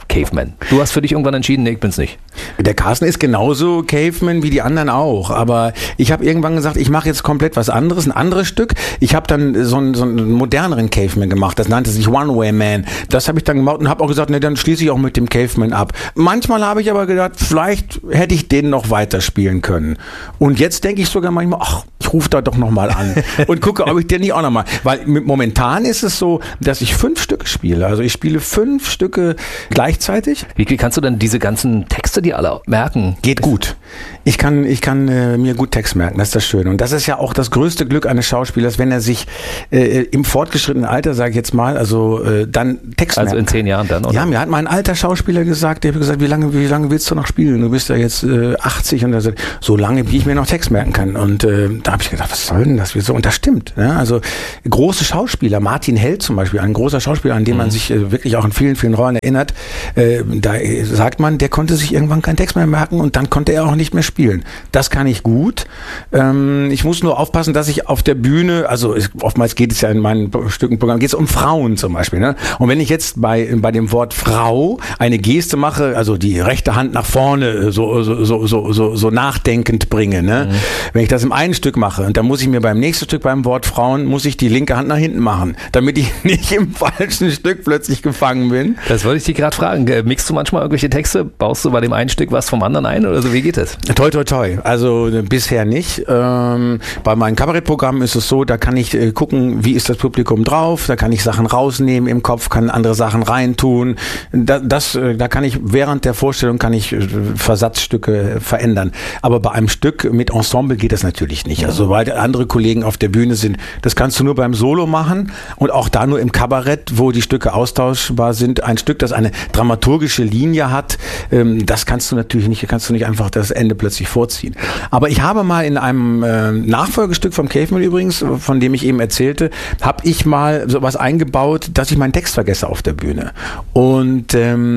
Caveman. Du hast für dich irgendwann entschieden, nee, ich bin's nicht. Der Carsten ist genauso Caveman wie die anderen auch, aber ich habe irgendwann gesagt, ich mache jetzt komplett was anderes, ein anderes Stück. Ich habe dann so einen, so einen moderneren Caveman gemacht, das nannte sich One-Way-Man. Das habe ich dann gemacht und habe auch gesagt, nee, dann schließe ich auch mit dem Caveman ab. Manchmal habe ich aber gedacht, vielleicht hätte ich den noch weiterspielen können. Und jetzt denke ich sogar manchmal, ach, ich rufe da doch nochmal an und gucke, ob ich den nicht auch nochmal, weil momentan ist es so, dass ich fünf Stücke spiele. Also ich spiele fünf Stücke gleichzeitig. Wie kannst du denn diese ganzen Texte dir alle merken? Geht gut. Ich kann, ich kann äh, mir gut Text merken, das ist das Schöne. Und das ist ja auch das größte Glück eines Schauspielers, wenn er sich äh, im fortgeschrittenen Alter, sage ich jetzt mal, also äh, dann Text Also merken in zehn Jahren dann, oder? Ja, mir hat mal ein alter Schauspieler gesagt, der hat gesagt, wie lange, wie lange willst du noch spielen? Du bist ja jetzt äh, achtzig und er sagt, so lange, wie ich mir noch Text merken kann. Und äh, da habe ich gedacht, was soll denn das? Wieso? Und das stimmt. Ne? Also große Schauspieler, Martin Held zum Beispiel, ein großer Schauspieler, an den man mhm. sich äh, wirklich auch in vielen, vielen Rollen erinnert, äh, da sagt man, der konnte sich irgendwann keinen Text mehr merken und dann konnte er auch nicht mehr spielen. Das kann ich gut. Ähm, ich muss nur aufpassen, dass ich auf der Bühne, also es, oftmals geht es ja in meinen Stücken, Programm, geht es um Frauen zum Beispiel. Ne? Und wenn ich jetzt bei, bei dem Wort Frau eine Geste mache, also die rechte Hand nach vorne so, so, so, so, so, so nachdenkend bringe, ne? Mhm. Wenn ich das im einen Stück mache und dann muss ich mir beim nächsten Stück beim Wort Frauen, muss ich die linke Hand nach hinten machen, damit ich nicht im falschen Stück plötzlich gefangen bin. Das wollte ich dich gerade fragen. Mixst du manchmal irgendwelche Texte? Baust du bei dem einen Stück was vom anderen ein oder so? Wie geht das? Toi, toi, toi. Also äh, bisher nicht. Ähm, bei meinen Kabarettprogrammen ist es so, da kann ich äh, gucken, wie ist das Publikum drauf, da kann ich Sachen rausnehmen im Kopf, kann andere Sachen reintun. Da, das, äh, da kann ich während der Vorstellung kann ich äh, Versatzstücke äh, verändern. Aber bei einem Stück mit Ensemble geht das natürlich nicht. Also weil andere Kollegen auf der Bühne sind, das kannst du nur beim Solo machen und auch da nur im Kabarett, wo die Stücke austauschbar sind. Ein Stück, das eine dramaturgische Linie hat, ähm, das kannst du natürlich nicht, kannst du nicht einfach das Ende plötzlich vorziehen. Aber ich habe mal in einem äh, Nachfolgestück vom Caveman übrigens, von dem ich eben erzählte, habe ich mal sowas eingebaut, dass ich meinen Text vergesse auf der Bühne. Und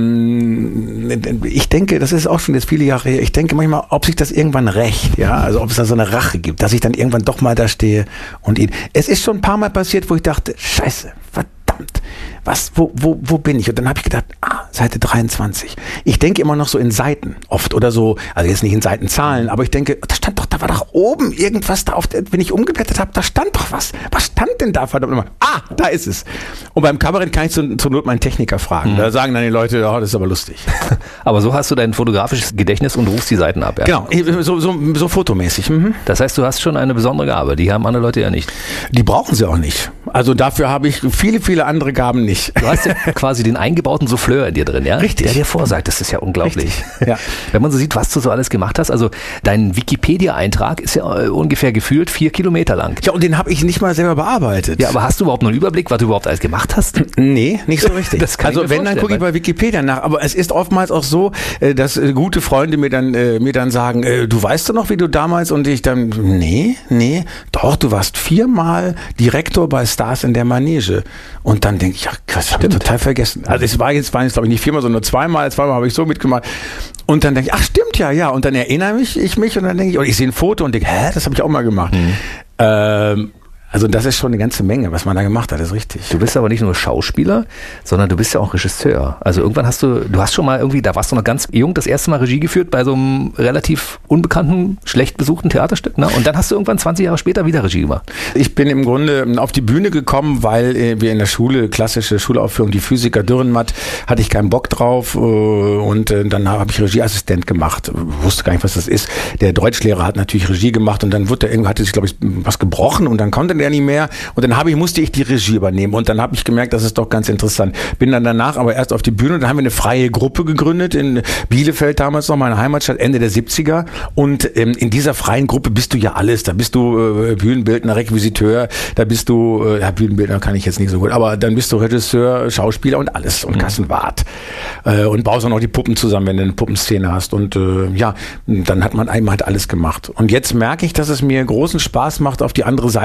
ähm, ich denke, das ist auch schon jetzt viele Jahre her, ich denke manchmal, ob sich das irgendwann rächt, ja, also ob es da so eine Rache gibt, dass ich dann irgendwann doch mal da stehe und ihn. Es ist schon ein paar Mal passiert, wo ich dachte, scheiße, verdammt, was, wo, wo, wo bin ich? Und dann habe ich gedacht, ah, Seite dreiundzwanzig. Ich denke immer noch so in Seiten oft oder so, also jetzt nicht in Seitenzahlen, aber ich denke, da stand doch, da war doch oben irgendwas da auf der, wenn ich umgeblättert habe, da stand doch was. Was stand denn da, verdammt nochmal? Ah, da ist es. Und beim Kabarett kann ich zur, zur Not meinen Techniker fragen. Mhm. Da sagen dann die Leute, oh, das ist aber lustig. Aber so hast du dein fotografisches Gedächtnis und rufst die Seiten ab, ja? Genau, so, so, so fotomäßig. Mhm. Das heißt, du hast schon eine besondere Gabe, die haben andere Leute ja nicht. Die brauchen sie auch nicht. Also dafür habe ich viele, viele andere Gaben nicht. Du hast ja quasi den eingebauten Souffleur in dir drin, ja? Richtig. Der dir vorsagt, das ist ja unglaublich. Richtig. Ja. Wenn man so sieht, was du so alles gemacht hast, also dein Wikipedia-Eintrag ist ja ungefähr gefühlt vier Kilometer lang. Ja, und den habe ich nicht mal selber bearbeitet. Ja, aber hast du überhaupt noch einen Überblick, was du überhaupt alles gemacht hast? Nee, nicht so richtig. Das kann also wenn, dann gucke ich bei Wikipedia nach. Aber es ist oftmals auch so, dass gute Freunde mir dann, mir dann sagen, du weißt doch noch, wie du damals, und ich dann, nee, nee, doch, du warst viermal Direktor bei Stars in der Manege. Und dann denke ich, ja, das habe ich total vergessen. Also es war jetzt, waren jetzt glaube ich nicht viermal, sondern zweimal. Zweimal habe ich so mitgemacht. Und dann denke ich, ach stimmt, ja, ja. Und dann erinnere mich ich mich und dann denke ich, oder ich sehe ein Foto und denke, hä, das habe ich auch mal gemacht. Mhm. Ähm, Also das ist schon eine ganze Menge, was man da gemacht hat, das ist richtig. Du bist aber nicht nur Schauspieler, sondern du bist ja auch Regisseur. Also irgendwann hast du, du hast schon mal irgendwie, da warst du noch ganz jung, das erste Mal Regie geführt bei so einem relativ unbekannten, schlecht besuchten Theaterstück, ne? Und dann hast du irgendwann zwanzig Jahre später wieder Regie gemacht. Ich bin im Grunde auf die Bühne gekommen, weil wir in der Schule, klassische Schulaufführung, die Physiker Dürrenmatt, hatte ich keinen Bock drauf und dann habe ich Regieassistent gemacht. Wusste gar nicht, was das ist. Der Deutschlehrer hat natürlich Regie gemacht und dann wurde der, hatte sich, glaube ich, was gebrochen und dann konnte der nicht mehr und dann habe ich, musste ich die Regie übernehmen und dann habe ich gemerkt, das ist doch ganz interessant. Bin dann danach aber erst auf die Bühne und dann haben wir eine freie Gruppe gegründet in Bielefeld, damals noch meine Heimatstadt, Ende der siebziger und ähm, in dieser freien Gruppe bist du ja alles. Da bist du äh, Bühnenbildner, Requisiteur, da bist du, äh, ja Bühnenbildner kann ich jetzt nicht so gut, aber dann bist du Regisseur, Schauspieler und alles und mhm. Kassenwart äh, und baust auch noch die Puppen zusammen, wenn du eine Puppenszene hast und äh, ja, dann hat man einmal halt alles gemacht und jetzt merke ich, dass es mir großen Spaß macht, auf die andere Seite zu springen.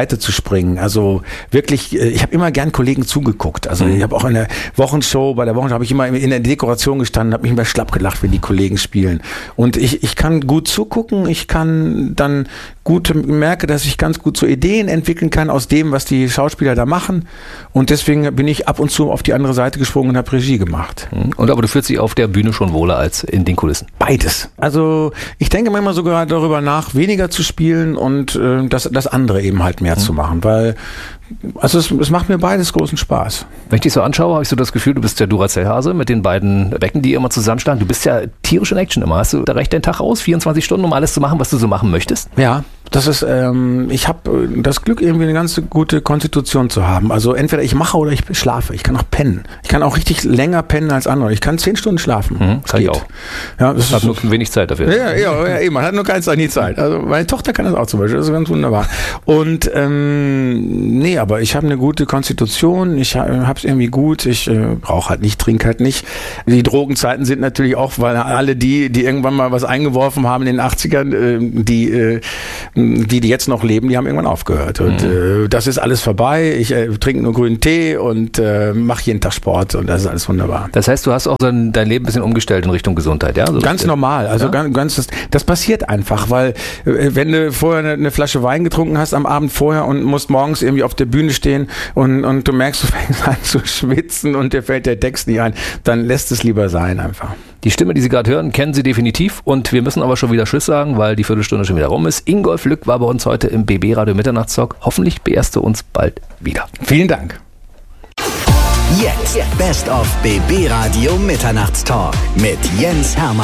bringen. Also wirklich, ich habe immer gern Kollegen zugeguckt. Also ich habe auch in der Wochenshow, bei der Wochenshow habe ich immer in der Dekoration gestanden, habe mich immer schlapp gelacht, wenn die Kollegen spielen. Und ich, ich kann gut zugucken, ich kann dann gut, merke, dass ich ganz gut so Ideen entwickeln kann aus dem, was die Schauspieler da machen. Und deswegen bin ich ab und zu auf die andere Seite gesprungen und habe Regie gemacht. Und aber du fühlst dich auf der Bühne schon wohler als in den Kulissen? Beides. Also ich denke manchmal sogar darüber nach, weniger zu spielen und äh, das, das andere eben halt mehr mhm. zu machen, weil also es, es macht mir beides großen Spaß. Wenn ich dich so anschaue, habe ich so das Gefühl, du bist der Duracell-Hase mit den beiden Becken, die immer zusammenstanden. Du bist ja tierisch in Action immer. Hast du da recht den Tag aus, vierundzwanzig Stunden, um alles zu machen, was du so machen möchtest? Ja, das ist, ähm, ich habe das Glück, irgendwie eine ganz gute Konstitution zu haben. Also entweder ich mache oder ich schlafe. Ich kann auch pennen. Ich kann auch richtig länger pennen als andere. Ich kann zehn Stunden schlafen. Mhm, kann ich auch. Ja, das ich habe nur wenig Zeit dafür. Ja, ja, ja, eben. Man hat nur keine Zeit, nie Zeit. Also meine Tochter kann das auch zum Beispiel. Das ist ganz wunderbar. Und ähm, nee, aber ich habe eine gute Konstitution. Ich habe es irgendwie gut. Ich äh, brauche halt nicht, trinke halt nicht. Die Drogenzeiten sind natürlich auch, weil alle die, die irgendwann mal was eingeworfen haben in den achtzigern, äh, die äh, die, die jetzt noch leben, die haben irgendwann aufgehört. Und mhm. äh, das ist alles vorbei. Ich äh, trinke nur grünen Tee und äh, mache jeden Tag Sport und das ist alles wunderbar. Das heißt, du hast auch dein, dein Leben ein bisschen umgestellt in Richtung Gesundheit, ja? So ganz normal. Also ja? ganz, ganz das, das passiert einfach, weil äh, wenn du vorher eine, eine Flasche Wein getrunken hast am Abend vorher und musst morgens irgendwie auf der Bühne stehen und, und du merkst, du fängst an zu schwitzen und dir fällt der Text nicht ein, dann lässt es lieber sein einfach. Die Stimme, die Sie gerade hören, kennen Sie definitiv und wir müssen aber schon wieder Tschüss sagen, weil die Viertelstunde schon wieder rum ist. Ingolf Lück war bei uns heute im B B Radio Mitternachtstalk. Hoffentlich beehrst du uns bald wieder. Vielen Dank. Jetzt Best of B B Radio Mitternachtstalk mit Jens Hermann.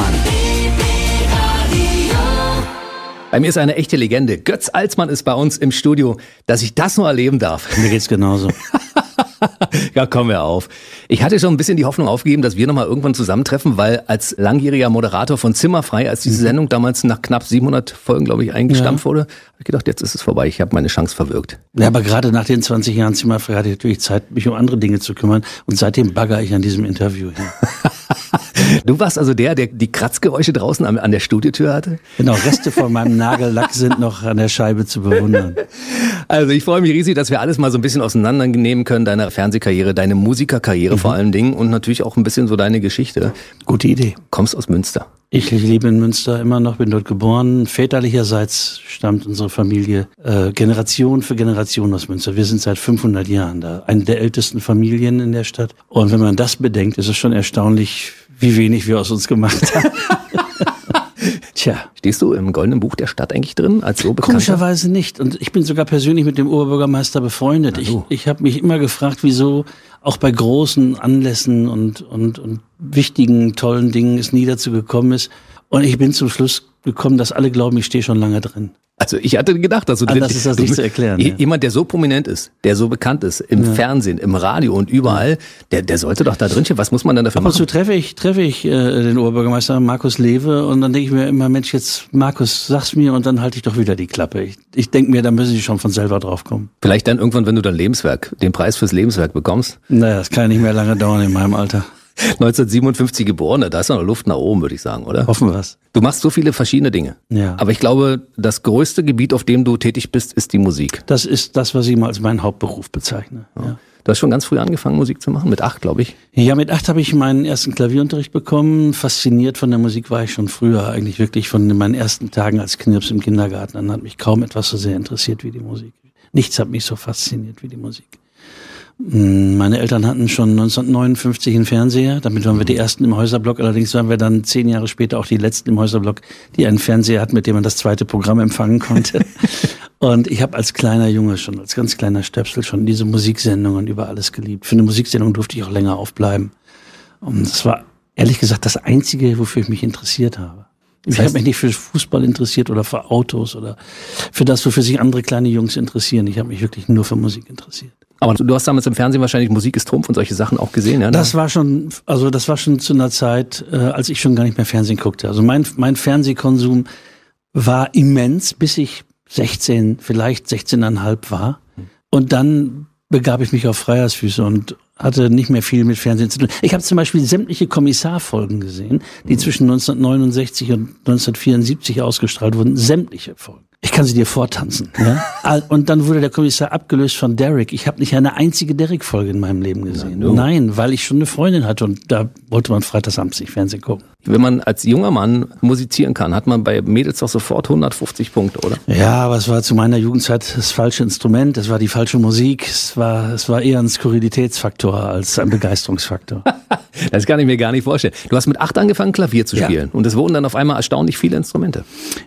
Bei mir ist eine echte Legende. Götz Alsmann ist bei uns im Studio, dass ich das nur erleben darf. Mir geht's genauso. Ja, komm mir auf. Ich hatte schon ein bisschen die Hoffnung aufgegeben, dass wir nochmal irgendwann zusammentreffen, weil als langjähriger Moderator von Zimmerfrei, als diese Sendung damals nach knapp siebenhundert Folgen, glaube ich, eingestampft ja. wurde, habe ich gedacht, jetzt ist es vorbei, ich habe meine Chance verwirkt. Ja, aber gerade nach den zwanzig Jahren Zimmerfrei hatte ich natürlich Zeit, mich um andere Dinge zu kümmern und seitdem bagger ich an diesem Interview hin. Du warst also der, der die Kratzgeräusche draußen an, an der Studiotür hatte? Genau, Reste von meinem Nagellack sind noch an der Scheibe zu bewundern. Also ich freue mich riesig, dass wir alles mal so ein bisschen auseinandernehmen können, deine Fernsehkarriere, deine Musikerkarriere mhm. vor allen Dingen und natürlich auch ein bisschen so deine Geschichte. Gute Idee. Kommst aus Münster. Ich lebe in Münster immer noch, bin dort geboren. Väterlicherseits stammt unsere Familie äh, Generation für Generation aus Münster. Wir sind seit fünfhundert Jahren da, eine der ältesten Familien in der Stadt. Und wenn man das bedenkt, ist es schon erstaunlich, wie wenig wir aus uns gemacht haben. Tja, stehst du im Goldenen Buch der Stadt eigentlich drin als so bekannt? Komischerweise nicht. Und ich bin sogar persönlich mit dem Oberbürgermeister befreundet. Ich, ich habe mich immer gefragt, wieso auch bei großen Anlässen und, und, und wichtigen, tollen Dingen es nie dazu gekommen ist. Und ich bin zum Schluss gekommen, dass alle glauben, ich stehe schon lange drin. Also ich hatte gedacht, dass du Anders ist das nicht zu erklären. Ja. Jemand, der so prominent ist, der so bekannt ist, im ja. Fernsehen, im Radio und überall, der, der sollte doch da drin stehen. Was muss man denn dafür machen? Ab und zu treffe ich, treffe ich äh, den Oberbürgermeister Markus Lewe und dann denke ich mir immer, Mensch, jetzt Markus, sag's mir und dann halte ich doch wieder die Klappe. Ich, ich denke mir, da müssen sie schon von selber drauf kommen. Vielleicht dann irgendwann, wenn du dein Lebenswerk, den Preis fürs Lebenswerk bekommst? Naja, das kann ja nicht mehr lange dauern in meinem Alter. neunzehnhundertsiebenundfünfzig geboren, da ist noch Luft nach oben, würde ich sagen, oder? Hoffen wir's. Du machst so viele verschiedene Dinge. Ja. Aber ich glaube, das größte Gebiet, auf dem du tätig bist, ist die Musik. Das ist das, was ich mal als meinen Hauptberuf bezeichne. Ja. Ja. Du hast schon ganz früh angefangen, Musik zu machen, mit acht, glaube ich. Ja, mit acht habe ich meinen ersten Klavierunterricht bekommen. Fasziniert von der Musik war ich schon früher, eigentlich wirklich von meinen ersten Tagen als Knirps im Kindergarten. Dann hat mich kaum etwas so sehr interessiert wie die Musik. Nichts hat mich so fasziniert wie die Musik. Meine Eltern hatten schon neunzehnhundertneunundfünfzig einen Fernseher, damit waren wir die ersten im Häuserblock, allerdings waren wir dann zehn Jahre später auch die letzten im Häuserblock, die einen Fernseher hatten, mit dem man das zweite Programm empfangen konnte. Und ich habe als kleiner Junge schon, als ganz kleiner Stöpsel schon diese Musiksendungen über alles geliebt. Für eine Musiksendung durfte ich auch länger aufbleiben. Und das war ehrlich gesagt das Einzige, wofür ich mich interessiert habe. Ich habe mich nicht für Fußball interessiert oder für Autos oder für das, wofür sich andere kleine Jungs interessieren. Ich habe mich wirklich nur für Musik interessiert. Aber du hast damals im Fernsehen wahrscheinlich Musik ist Trumpf und solche Sachen auch gesehen, ja? Das war schon, also das war schon zu einer Zeit, äh, als ich schon gar nicht mehr Fernsehen guckte. Also mein mein Fernsehkonsum war immens, bis ich sechzehn, vielleicht sechzehneinhalb war. Und dann begab ich mich auf Freiersfüße und hatte nicht mehr viel mit Fernsehen zu tun. Ich habe zum Beispiel sämtliche Kommissarfolgen gesehen, die zwischen neunzehnhundertneunundsechzig und neunzehnhundertvierundsiebzig ausgestrahlt wurden. Sämtliche Folgen. Ich kann sie dir vortanzen. Ja? Und dann wurde der Kommissar abgelöst von Derek. Ich habe nicht eine einzige Derek-Folge in meinem Leben gesehen. Ja, no. Nein, weil ich schon eine Freundin hatte und da wollte man freitagsabends nicht Fernsehen gucken. Wenn man als junger Mann musizieren kann, hat man bei Mädels doch sofort hundertfufzig Punkte, oder? Ja, aber es war zu meiner Jugendzeit das falsche Instrument, es war die falsche Musik, es war, es war eher ein Skurrilitätsfaktor als ein Begeisterungsfaktor. Das kann ich mir gar nicht vorstellen. Du hast mit acht angefangen, Klavier zu spielen. Ja. Und es wurden dann auf einmal erstaunlich viele Instrumente.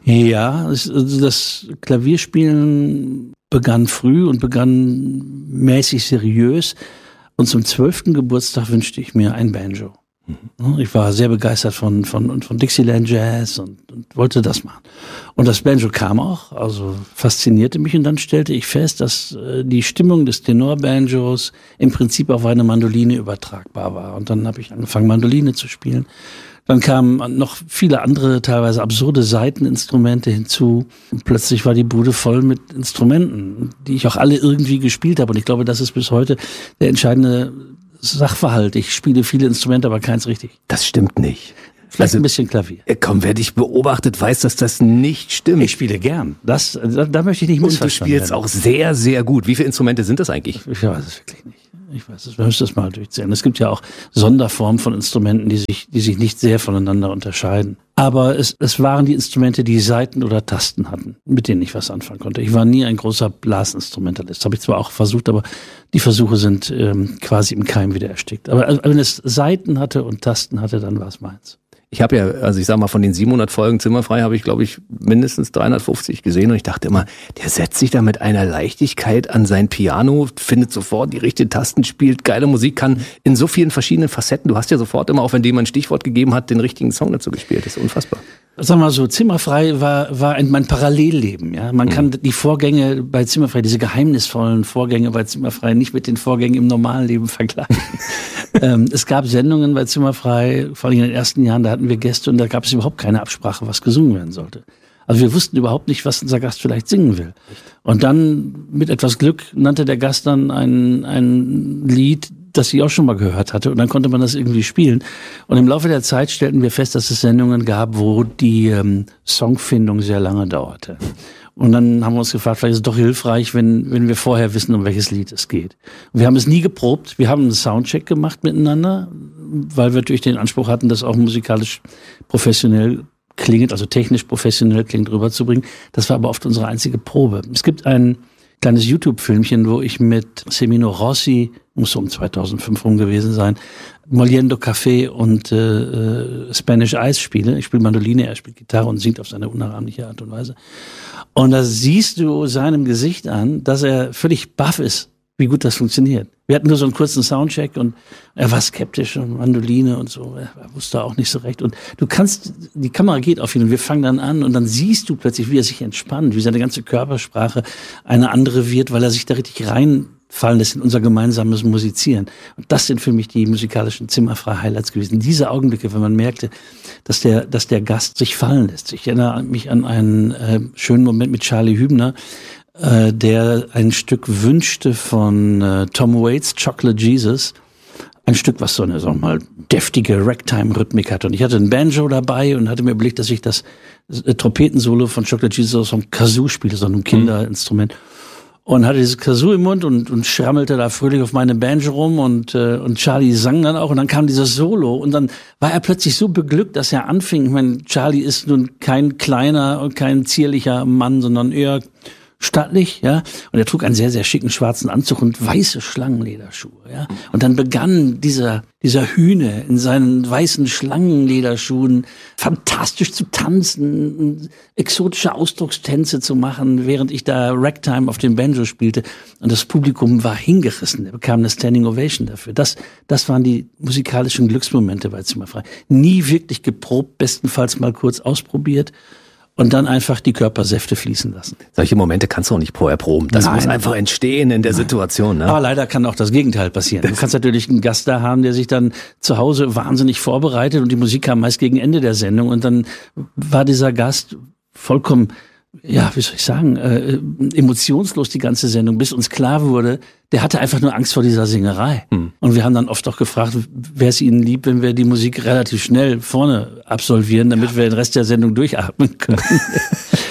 Ja, das, das Klavierspielen begann früh und begann mäßig seriös. Und zum zwölften Geburtstag wünschte ich mir ein Banjo. Mhm. Ich war sehr begeistert von, von, von Dixieland Jazz und, und wollte das machen. Und das Banjo kam auch, also faszinierte mich. Und dann stellte ich fest, dass äh, die Stimmung des Tenorbanjos im Prinzip auf eine Mandoline übertragbar war. Und dann habe ich angefangen, Mandoline zu spielen. Dann kamen noch viele andere, teilweise absurde Saiteninstrumente hinzu. Und plötzlich war die Bude voll mit Instrumenten, die ich auch alle irgendwie gespielt habe. Und ich glaube, das ist bis heute der entscheidende Sachverhalt. Ich spiele viele Instrumente, aber keins richtig. Das stimmt nicht. Vielleicht also, ein bisschen Klavier. Komm, wer dich beobachtet, weiß, dass das nicht stimmt. Ich spiele gern. Das, da, da möchte ich nicht missverstanden werden. Und du spielst auch sehr, sehr gut. Wie viele Instrumente sind das eigentlich? Ich weiß es wirklich nicht. Ich weiß es, wir müssen das mal durchzählen. Es gibt ja auch Sonderformen von Instrumenten, die sich, die sich nicht sehr voneinander unterscheiden. Aber es, es waren die Instrumente, die Saiten oder Tasten hatten, mit denen ich was anfangen konnte. Ich war nie ein großer Blasinstrumentalist. Habe ich zwar auch versucht, aber die Versuche sind ähm, quasi im Keim wieder erstickt. Aber also, wenn es Saiten hatte und Tasten hatte, dann war es meins. Ich habe ja, also ich sag mal, von den siebenhundert Folgen Zimmerfrei habe ich, glaube ich, mindestens dreihundertfünfzig gesehen und ich dachte immer, der setzt sich da mit einer Leichtigkeit an sein Piano, findet sofort die richtigen Tasten, spielt geile Musik, kann in so vielen verschiedenen Facetten. Du hast ja sofort immer, auch wenn jemand ein Stichwort gegeben hat, den richtigen Song dazu gespielt. Das ist unfassbar. Sag mal so, Zimmerfrei war war ein, mein Parallelleben. Ja, man mhm. kann die Vorgänge bei Zimmerfrei, diese geheimnisvollen Vorgänge bei Zimmerfrei nicht mit den Vorgängen im normalen Leben vergleichen. ähm, es gab Sendungen bei Zimmerfrei, vor allem in den ersten Jahren, da hatten wir Gäste und da gab es überhaupt keine Absprache, was gesungen werden sollte. Also wir wussten überhaupt nicht, was unser Gast vielleicht singen will. Und dann mit etwas Glück nannte der Gast dann ein ein Lied, das ich auch schon mal gehört hatte. Und dann konnte man das irgendwie spielen. Und im Laufe der Zeit stellten wir fest, dass es Sendungen gab, wo die ähm, Songfindung sehr lange dauerte. Und dann haben wir uns gefragt, vielleicht ist es doch hilfreich, wenn wenn wir vorher wissen, um welches Lied es geht. Und wir haben es nie geprobt. Wir haben einen Soundcheck gemacht miteinander, weil wir natürlich den Anspruch hatten, das auch musikalisch professionell klingend, also technisch professionell klingend rüberzubringen. Das war aber oft unsere einzige Probe. Es gibt ein kleines YouTube-Filmchen, wo ich mit Semino Rossi, muss so um zweitausendfünf rum gewesen sein, Moliendo Café und äh, Spanish Ice spiele. Ich spiele Mandoline, er spielt Gitarre und singt auf seine unnachahmliche Art und Weise. Und da siehst du seinem Gesicht an, dass er völlig baff ist, wie gut das funktioniert. Wir hatten nur so einen kurzen Soundcheck und er war skeptisch und Mandoline und so. Er wusste auch nicht so recht. Und du kannst, die Kamera geht auf ihn und wir fangen dann an und dann siehst du plötzlich, wie er sich entspannt, wie seine ganze Körpersprache eine andere wird, weil er sich da richtig reinfallen lässt in unser gemeinsames Musizieren. Und das sind für mich die musikalischen Zimmerfrei-Highlights gewesen. Diese Augenblicke, wenn man merkte, dass der, dass der Gast sich fallen lässt. Ich erinnere mich an einen äh, schönen Moment mit Charlie Hübner, äh, der ein Stück wünschte von äh, Tom Waits, Chocolate Jesus. Ein Stück, was so eine, sagen wir mal, deftige Ragtime-Rhythmik hatte. Und ich hatte ein Banjo dabei und hatte mir überlegt, dass ich das äh, Trompetensolo von Chocolate Jesus aus so einem Kazoo spiele, so einem Kinderinstrument. Und hatte dieses Kazoo im Mund und, und schrammelte da fröhlich auf meine Banjo rum und, äh, und Charlie sang dann auch und dann kam dieses Solo und dann war er plötzlich so beglückt, dass er anfing. Ich meine, Charlie ist nun kein kleiner und kein zierlicher Mann, sondern eher stattlich, ja. Und er trug einen sehr, sehr schicken schwarzen Anzug und weiße Schlangenlederschuhe, ja. Und dann begann dieser, dieser Hühne in seinen weißen Schlangenlederschuhen fantastisch zu tanzen, exotische Ausdruckstänze zu machen, während ich da Ragtime auf dem Banjo spielte. Und das Publikum war hingerissen. Er bekam eine Standing Ovation dafür. Das, das waren die musikalischen Glücksmomente bei Zimmerfrei. Nie wirklich geprobt, bestenfalls mal kurz ausprobiert. Und dann einfach die Körpersäfte fließen lassen. Solche Momente kannst du auch nicht vorher proben. Das Nein. muss einfach entstehen in der Nein. Situation. Ne? Aber leider kann auch das Gegenteil passieren. Das du kannst natürlich einen Gast da haben, der sich dann zu Hause wahnsinnig vorbereitet und die Musik kam meist gegen Ende der Sendung und dann war dieser Gast vollkommen, ja, wie soll ich sagen, äh, emotionslos die ganze Sendung, bis uns klar wurde, der hatte einfach nur Angst vor dieser Singerei. Hm. Und wir haben dann oft auch gefragt, wäre es Ihnen lieb, wenn wir die Musik relativ schnell vorne absolvieren, damit ja. wir den Rest der Sendung durchatmen können.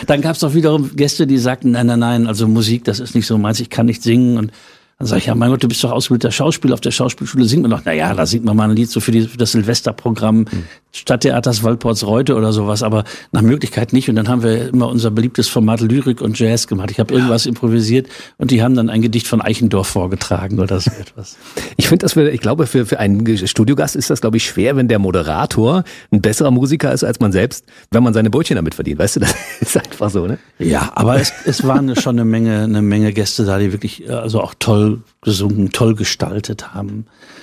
Dann gab es auch wiederum Gäste, die sagten, nein, nein, nein, also Musik, das ist nicht so meins, ich kann nicht singen. Und dann sage ich, ja, mein Gott, du bist doch ausgebildeter Schauspieler, auf der Schauspielschule singt man doch. Naja, da singt man mal ein Lied so für, die, für das Silvesterprogramm mhm. Stadttheaters Walportsreute oder sowas, aber nach Möglichkeit nicht. Und dann haben wir immer unser beliebtes Format Lyrik und Jazz gemacht. Ich habe ja. irgendwas improvisiert und die haben dann ein Gedicht von Eichendorff vorgetragen oder so etwas. Ich finde das für, ich glaube, für, für einen Studiogast ist das, glaube ich, schwer, wenn der Moderator ein besserer Musiker ist als man selbst, wenn man seine Brötchen damit verdient. Weißt du, das ist einfach so, ne? Ja, aber es, es waren schon eine Menge, eine Menge Gäste da, die wirklich, also auch toll gesungen, toll gestaltet haben.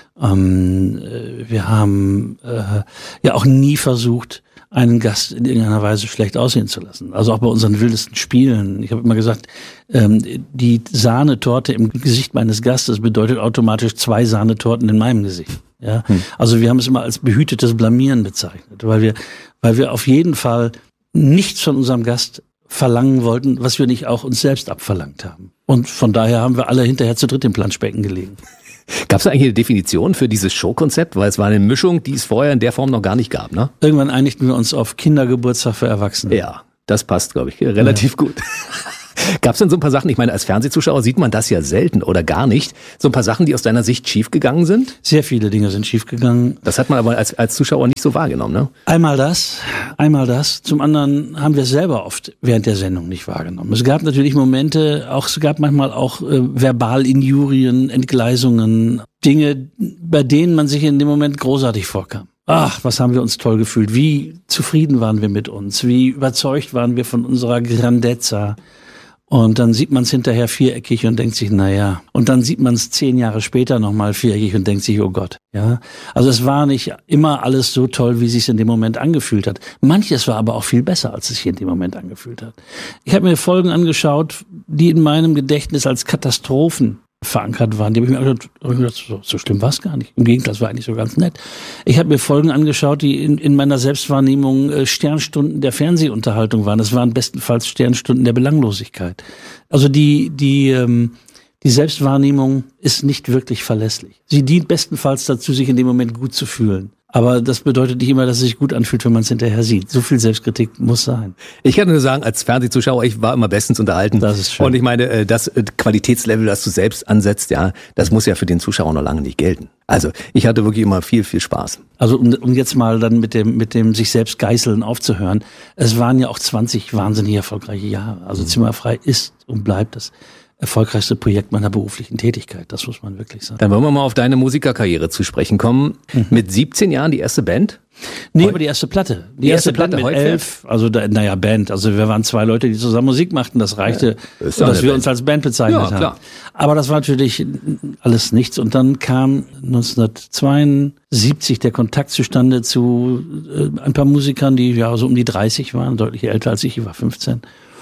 Ähm, wir haben äh, ja auch nie versucht, einen Gast in irgendeiner Weise schlecht aussehen zu lassen. Also auch bei unseren wildesten Spielen. Ich habe immer gesagt, ähm, die Sahnetorte im Gesicht meines Gastes bedeutet automatisch zwei Sahnetorten in meinem Gesicht. Ja, hm. Also wir haben es immer als behütetes Blamieren bezeichnet, weil wir, weil wir auf jeden Fall nichts von unserem Gast verlangen wollten, was wir nicht auch uns selbst abverlangt haben. Und von daher haben wir alle hinterher zu dritt im Planschbecken gelegen. Gab es eigentlich eine Definition für dieses Showkonzept? Weil es war eine Mischung, die es vorher in der Form noch gar nicht gab, ne? Irgendwann einigten wir uns auf Kindergeburtstag für Erwachsene. Ja, das passt, glaube ich, relativ ja. gut. Gab es denn so ein paar Sachen, ich meine, als Fernsehzuschauer sieht man das ja selten oder gar nicht, so ein paar Sachen, die aus deiner Sicht schiefgegangen sind? Sehr viele Dinge sind schiefgegangen. Das hat man aber als, als Zuschauer nicht so wahrgenommen, ne? Einmal das, einmal das. Zum anderen haben wir es selber oft während der Sendung nicht wahrgenommen. Es gab natürlich Momente, auch es gab manchmal auch äh, Verbalinjurien, Entgleisungen, Dinge, bei denen man sich in dem Moment großartig vorkam. Ach, was haben wir uns toll gefühlt. Wie zufrieden waren wir mit uns. Wie überzeugt waren wir von unserer Grandezza. Und dann sieht man es hinterher viereckig und denkt sich, na ja. Und dann sieht man es zehn Jahre später nochmal viereckig und denkt sich, oh Gott. Ja, also es war nicht immer alles so toll, wie es sich in dem Moment angefühlt hat. Manches war aber auch viel besser, als es sich in dem Moment angefühlt hat. Ich habe mir Folgen angeschaut, die in meinem Gedächtnis als Katastrophen verankert waren. Die habe ich mir gedacht, so, so schlimm war es gar nicht. Im Gegenteil, es war eigentlich so ganz nett. Ich habe mir Folgen angeschaut, die in, in meiner Selbstwahrnehmung äh, Sternstunden der Fernsehunterhaltung waren. Das waren bestenfalls Sternstunden der Belanglosigkeit. Also die, die, ähm, die Selbstwahrnehmung ist nicht wirklich verlässlich. Sie dient bestenfalls dazu, sich in dem Moment gut zu fühlen. Aber das bedeutet nicht immer, dass es sich gut anfühlt, wenn man es hinterher sieht. So viel Selbstkritik muss sein. Ich kann nur sagen, als Fernsehzuschauer, ich war immer bestens unterhalten. Das ist schön. Und ich meine, das Qualitätslevel, das du selbst ansetzt, ja, das muss ja für den Zuschauer noch lange nicht gelten. Also ich hatte wirklich immer viel, viel Spaß. Also um, um jetzt mal dann mit dem mit dem sich selbst geißeln aufzuhören. Es waren ja auch zwanzig wahnsinnig erfolgreiche Jahre. Also mhm. Zimmerfrei ist und bleibt das erfolgreichste Projekt meiner beruflichen Tätigkeit, das muss man wirklich sagen. Dann wollen wir mal auf deine Musikerkarriere zu sprechen kommen. Mhm. Mit siebzehn Jahren die erste Band? Nee, aber die erste Platte. Die, die erste, erste Platte mit elf, also da, naja, Band. Also wir waren zwei Leute, die zusammen Musik machten. Das reichte, ja, das dass wir Band. uns als Band bezeichnet ja, haben. Klar. Aber das war natürlich alles nichts. Und dann kam neunzehnhundertzweiundsiebzig der Kontakt zustande zu äh, ein paar Musikern, die ja so um die dreißig waren, deutlich älter als ich. Ich war fünfzehn.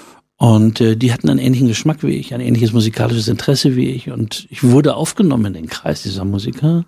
Und äh, die hatten einen ähnlichen Geschmack wie ich, ein ähnliches musikalisches Interesse wie ich. Und ich wurde aufgenommen in den Kreis dieser Musiker.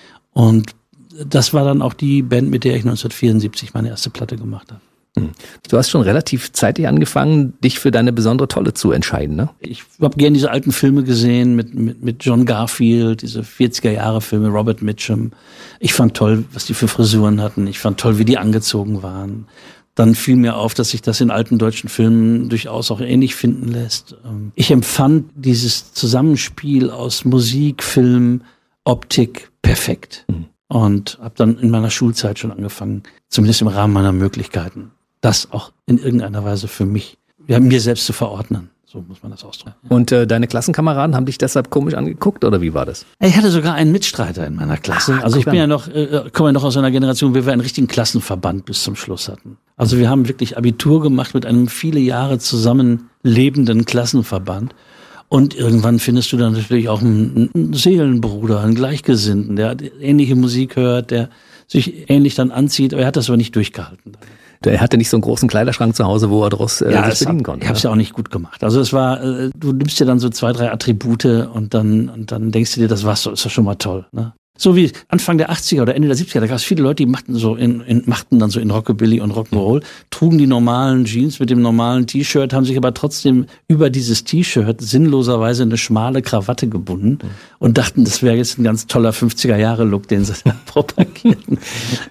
Und das war dann auch die Band, mit der ich neunzehnhundertvierundsiebzig meine erste Platte gemacht habe. Du hast schon relativ zeitig angefangen, dich für deine besondere Tolle zu entscheiden, ne? Ich habe gerne diese alten Filme gesehen mit, mit, mit John Garfield, diese vierziger-Jahre-Filme, Robert Mitchum. Ich fand toll, was die für Frisuren hatten. Ich fand toll, wie die angezogen waren. Dann fiel mir auf, dass sich das in alten deutschen Filmen durchaus auch ähnlich finden lässt. Ich empfand dieses Zusammenspiel aus Musik, Film, Optik perfekt. Mhm. Und habe dann in meiner Schulzeit schon angefangen, zumindest im Rahmen meiner Möglichkeiten, das auch in irgendeiner Weise für mich, ja, mir selbst zu verordnen. So muss man das ausdrücken. Ja. Und äh, deine Klassenkameraden haben dich deshalb komisch angeguckt oder wie war das? Ich hatte sogar einen Mitstreiter in meiner Klasse. Ach, also ich bin ja noch, äh, komme ja noch aus einer Generation, wo wir einen richtigen Klassenverband bis zum Schluss hatten. Also wir haben wirklich Abitur gemacht mit einem viele Jahre zusammen lebenden Klassenverband. Und irgendwann findest du dann natürlich auch einen, einen Seelenbruder, einen Gleichgesinnten, der ähnliche Musik hört, der sich ähnlich dann anzieht, aber er hat das aber nicht durchgehalten. Er hatte nicht so einen großen Kleiderschrank zu Hause, wo er daraus äh, ja, sich bedienen hab, konnte. Ich habe es ja auch nicht gut gemacht. Also es war, äh, du nimmst dir dann so zwei, drei Attribute und dann und dann denkst du dir, das war's, so ist doch schon mal toll. Ne? So wie Anfang der achtziger oder Ende der siebziger, da gab es viele Leute, die machten so in, in machten dann so in Rockabilly und Rock'n'Roll, trugen die normalen Jeans mit dem normalen T-Shirt, haben sich aber trotzdem über dieses T-Shirt sinnloserweise eine schmale Krawatte gebunden und dachten, das wäre jetzt ein ganz toller fünfziger-Jahre-Look, den sie da propagierten.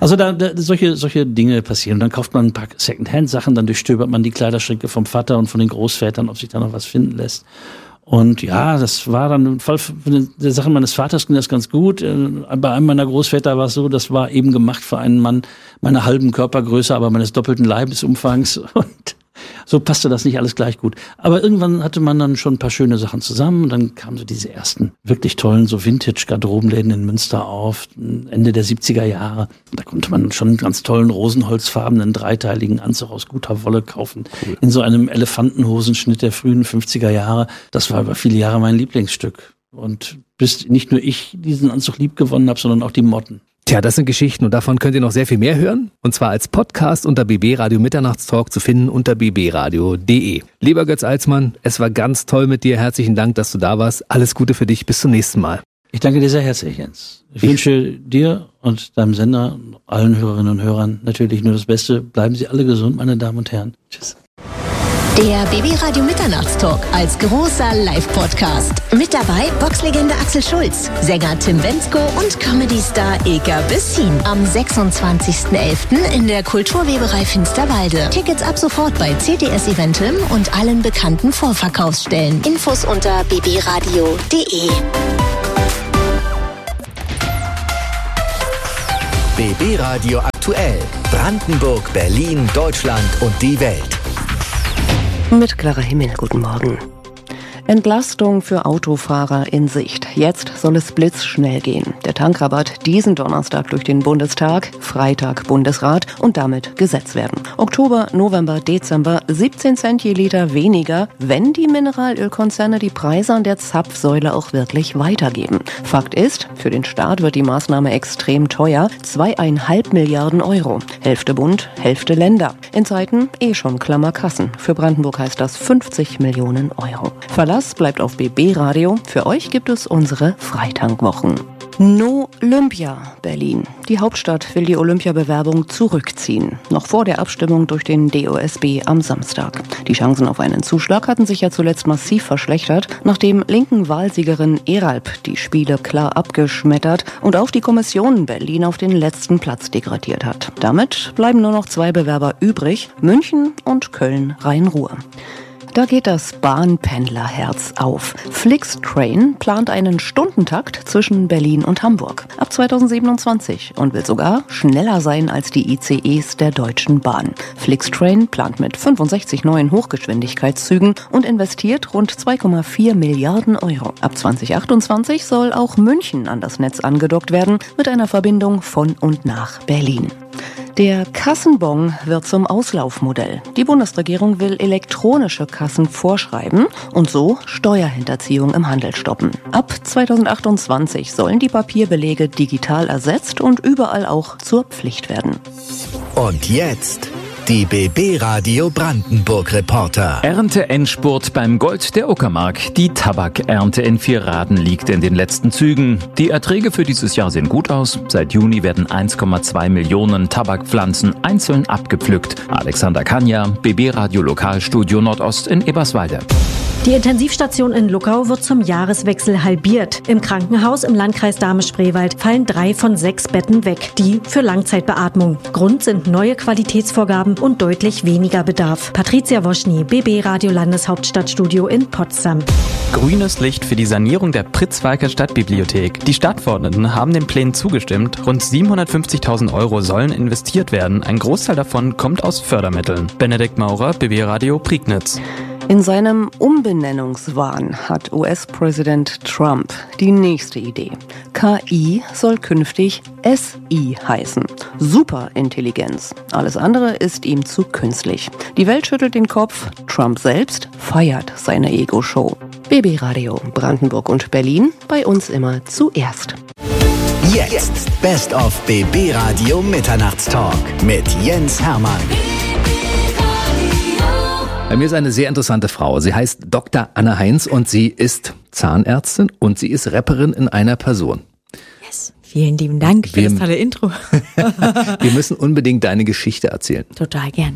Also da, da solche solche Dinge passieren. Und dann kauft man ein paar Secondhand-Sachen, dann durchstöbert man die Kleiderschränke vom Vater und von den Großvätern, ob sich da noch was finden lässt. Und ja, das war dann im Fall der Sache meines Vaters ging das ganz gut. Bei einem meiner Großväter war es so, das war eben gemacht für einen Mann meiner halben Körpergröße, aber meines doppelten Leibesumfangs. Und so passte das nicht alles gleich gut. Aber irgendwann hatte man dann schon ein paar schöne Sachen zusammen. Und dann kamen so diese ersten wirklich tollen so Vintage-Garderobenläden in Münster auf, Ende der siebziger Jahre. Da konnte man schon einen ganz tollen rosenholzfarbenen dreiteiligen Anzug aus guter Wolle kaufen. Cool. In so einem Elefantenhosenschnitt der frühen fünfziger Jahre. Das war über viele Jahre mein Lieblingsstück. Und bis nicht nur ich diesen Anzug lieb gewonnen habe, sondern auch die Motten. Tja, das sind Geschichten und davon könnt ihr noch sehr viel mehr hören. Und zwar als Podcast unter B B Radio Mitternachtstalk zu finden unter b b radio punkt d e. Lieber Götz Alsmann, es war ganz toll mit dir. Herzlichen Dank, dass du da warst. Alles Gute für dich. Bis zum nächsten Mal. Ich danke dir sehr herzlich, Jens. Ich, ich wünsche dir und deinem Sender, allen Hörerinnen und Hörern natürlich nur das Beste. Bleiben Sie alle gesund, meine Damen und Herren. Tschüss. Der B B Radio Mitternachtstalk als großer Live-Podcast. Mit dabei Boxlegende Axel Schulz, Sänger Tim Wenzko und Comedy-Star Ilka Bessin. Am sechsundzwanzigsten elften in der Kulturweberei Finsterwalde. Tickets ab sofort bei C T S Eventim und allen bekannten Vorverkaufsstellen. Infos unter b b radio punkt d e. B B Radio aktuell. Brandenburg, Berlin, Deutschland und die Welt. Mit Clara Himmel, guten Morgen. Entlastung für Autofahrer in Sicht. Jetzt soll es blitzschnell gehen. Der Tankrabatt diesen Donnerstag durch den Bundestag, Freitag Bundesrat und damit Gesetz werden. Oktober, November, Dezember siebzehn Cent je Liter weniger, wenn die Mineralölkonzerne die Preise an der Zapfsäule auch wirklich weitergeben. Fakt ist, für den Staat wird die Maßnahme extrem teuer, zweieinhalb Milliarden Euro. Hälfte Bund, Hälfte Länder. In Zeiten eh schon Klammerkassen. Für Brandenburg heißt das fünfzig Millionen Euro. Verlass bleibt auf B B Radio. Für euch gibt es unsere Freitankwochen. No Olympia, Berlin. Die Hauptstadt will die Olympiabewerbung zurückziehen. Noch vor der Abstimmung durch den D O S B am Samstag. Die Chancen auf einen Zuschlag hatten sich ja zuletzt massiv verschlechtert, nachdem linken Wahlsiegerin Eralp die Spiele klar abgeschmettert und auch die Kommission Berlin auf den letzten Platz degradiert hat. Damit bleiben nur noch zwei Bewerber übrig, München und Köln-Rhein-Ruhr. Da geht das Bahnpendlerherz auf. Flixtrain plant einen Stundentakt zwischen Berlin und Hamburg ab zweitausendsiebenundzwanzig und will sogar schneller sein als die I C Es der Deutschen Bahn. Flixtrain plant mit fünfundsechzig neuen Hochgeschwindigkeitszügen und investiert rund zwei Komma vier Milliarden Euro. Ab zweitausendachtundzwanzig soll auch München an das Netz angedockt werden mit einer Verbindung von und nach Berlin. Der Kassenbon wird zum Auslaufmodell. Die Bundesregierung will elektronische Kassen vorschreiben und so Steuerhinterziehung im Handel stoppen. Ab zweitausendachtundzwanzig sollen die Papierbelege digital ersetzt und überall auch zur Pflicht werden. Und jetzt die B B Radio Brandenburg Reporter. Ernteendspurt beim Gold der Uckermark. Die Tabakernte in Vierraden liegt in den letzten Zügen. Die Erträge für dieses Jahr sehen gut aus. Seit Juni werden eins Komma zwei Millionen Tabakpflanzen einzeln abgepflückt. Alexander Kanja, B B Radio Lokalstudio Nordost in Eberswalde. Die Intensivstation in Luckau wird zum Jahreswechsel halbiert. Im Krankenhaus im Landkreis Dahme-Spreewald fallen drei von sechs Betten weg, die für Langzeitbeatmung. Grund sind neue Qualitätsvorgaben und deutlich weniger Bedarf. Patricia Woschny, B B Radio Landeshauptstadtstudio in Potsdam. Grünes Licht für die Sanierung der Pritzwalker Stadtbibliothek. Die Stadtverordneten haben den Plänen zugestimmt. Rund siebenhundertfünfzigtausend Euro sollen investiert werden. Ein Großteil davon kommt aus Fördermitteln. Benedikt Maurer, B B Radio Prignitz. In seinem Umbenennungswahn hat U S-Präsident Trump die nächste Idee. K I soll künftig S I heißen. Superintelligenz. Alles andere ist ihm zu künstlich. Die Welt schüttelt den Kopf. Trump selbst feiert seine Ego-Show. B B Radio Brandenburg und Berlin, bei uns immer zuerst. Jetzt Best of B B Radio Mitternachtstalk mit Jens Hermann. Bei mir ist eine sehr interessante Frau. Sie heißt Doktor Anne Heinz und sie ist Zahnärztin und sie ist Rapperin in einer Person. Yes, vielen lieben Dank für Wir, das tolle Intro. wir müssen unbedingt deine Geschichte erzählen. Total gern.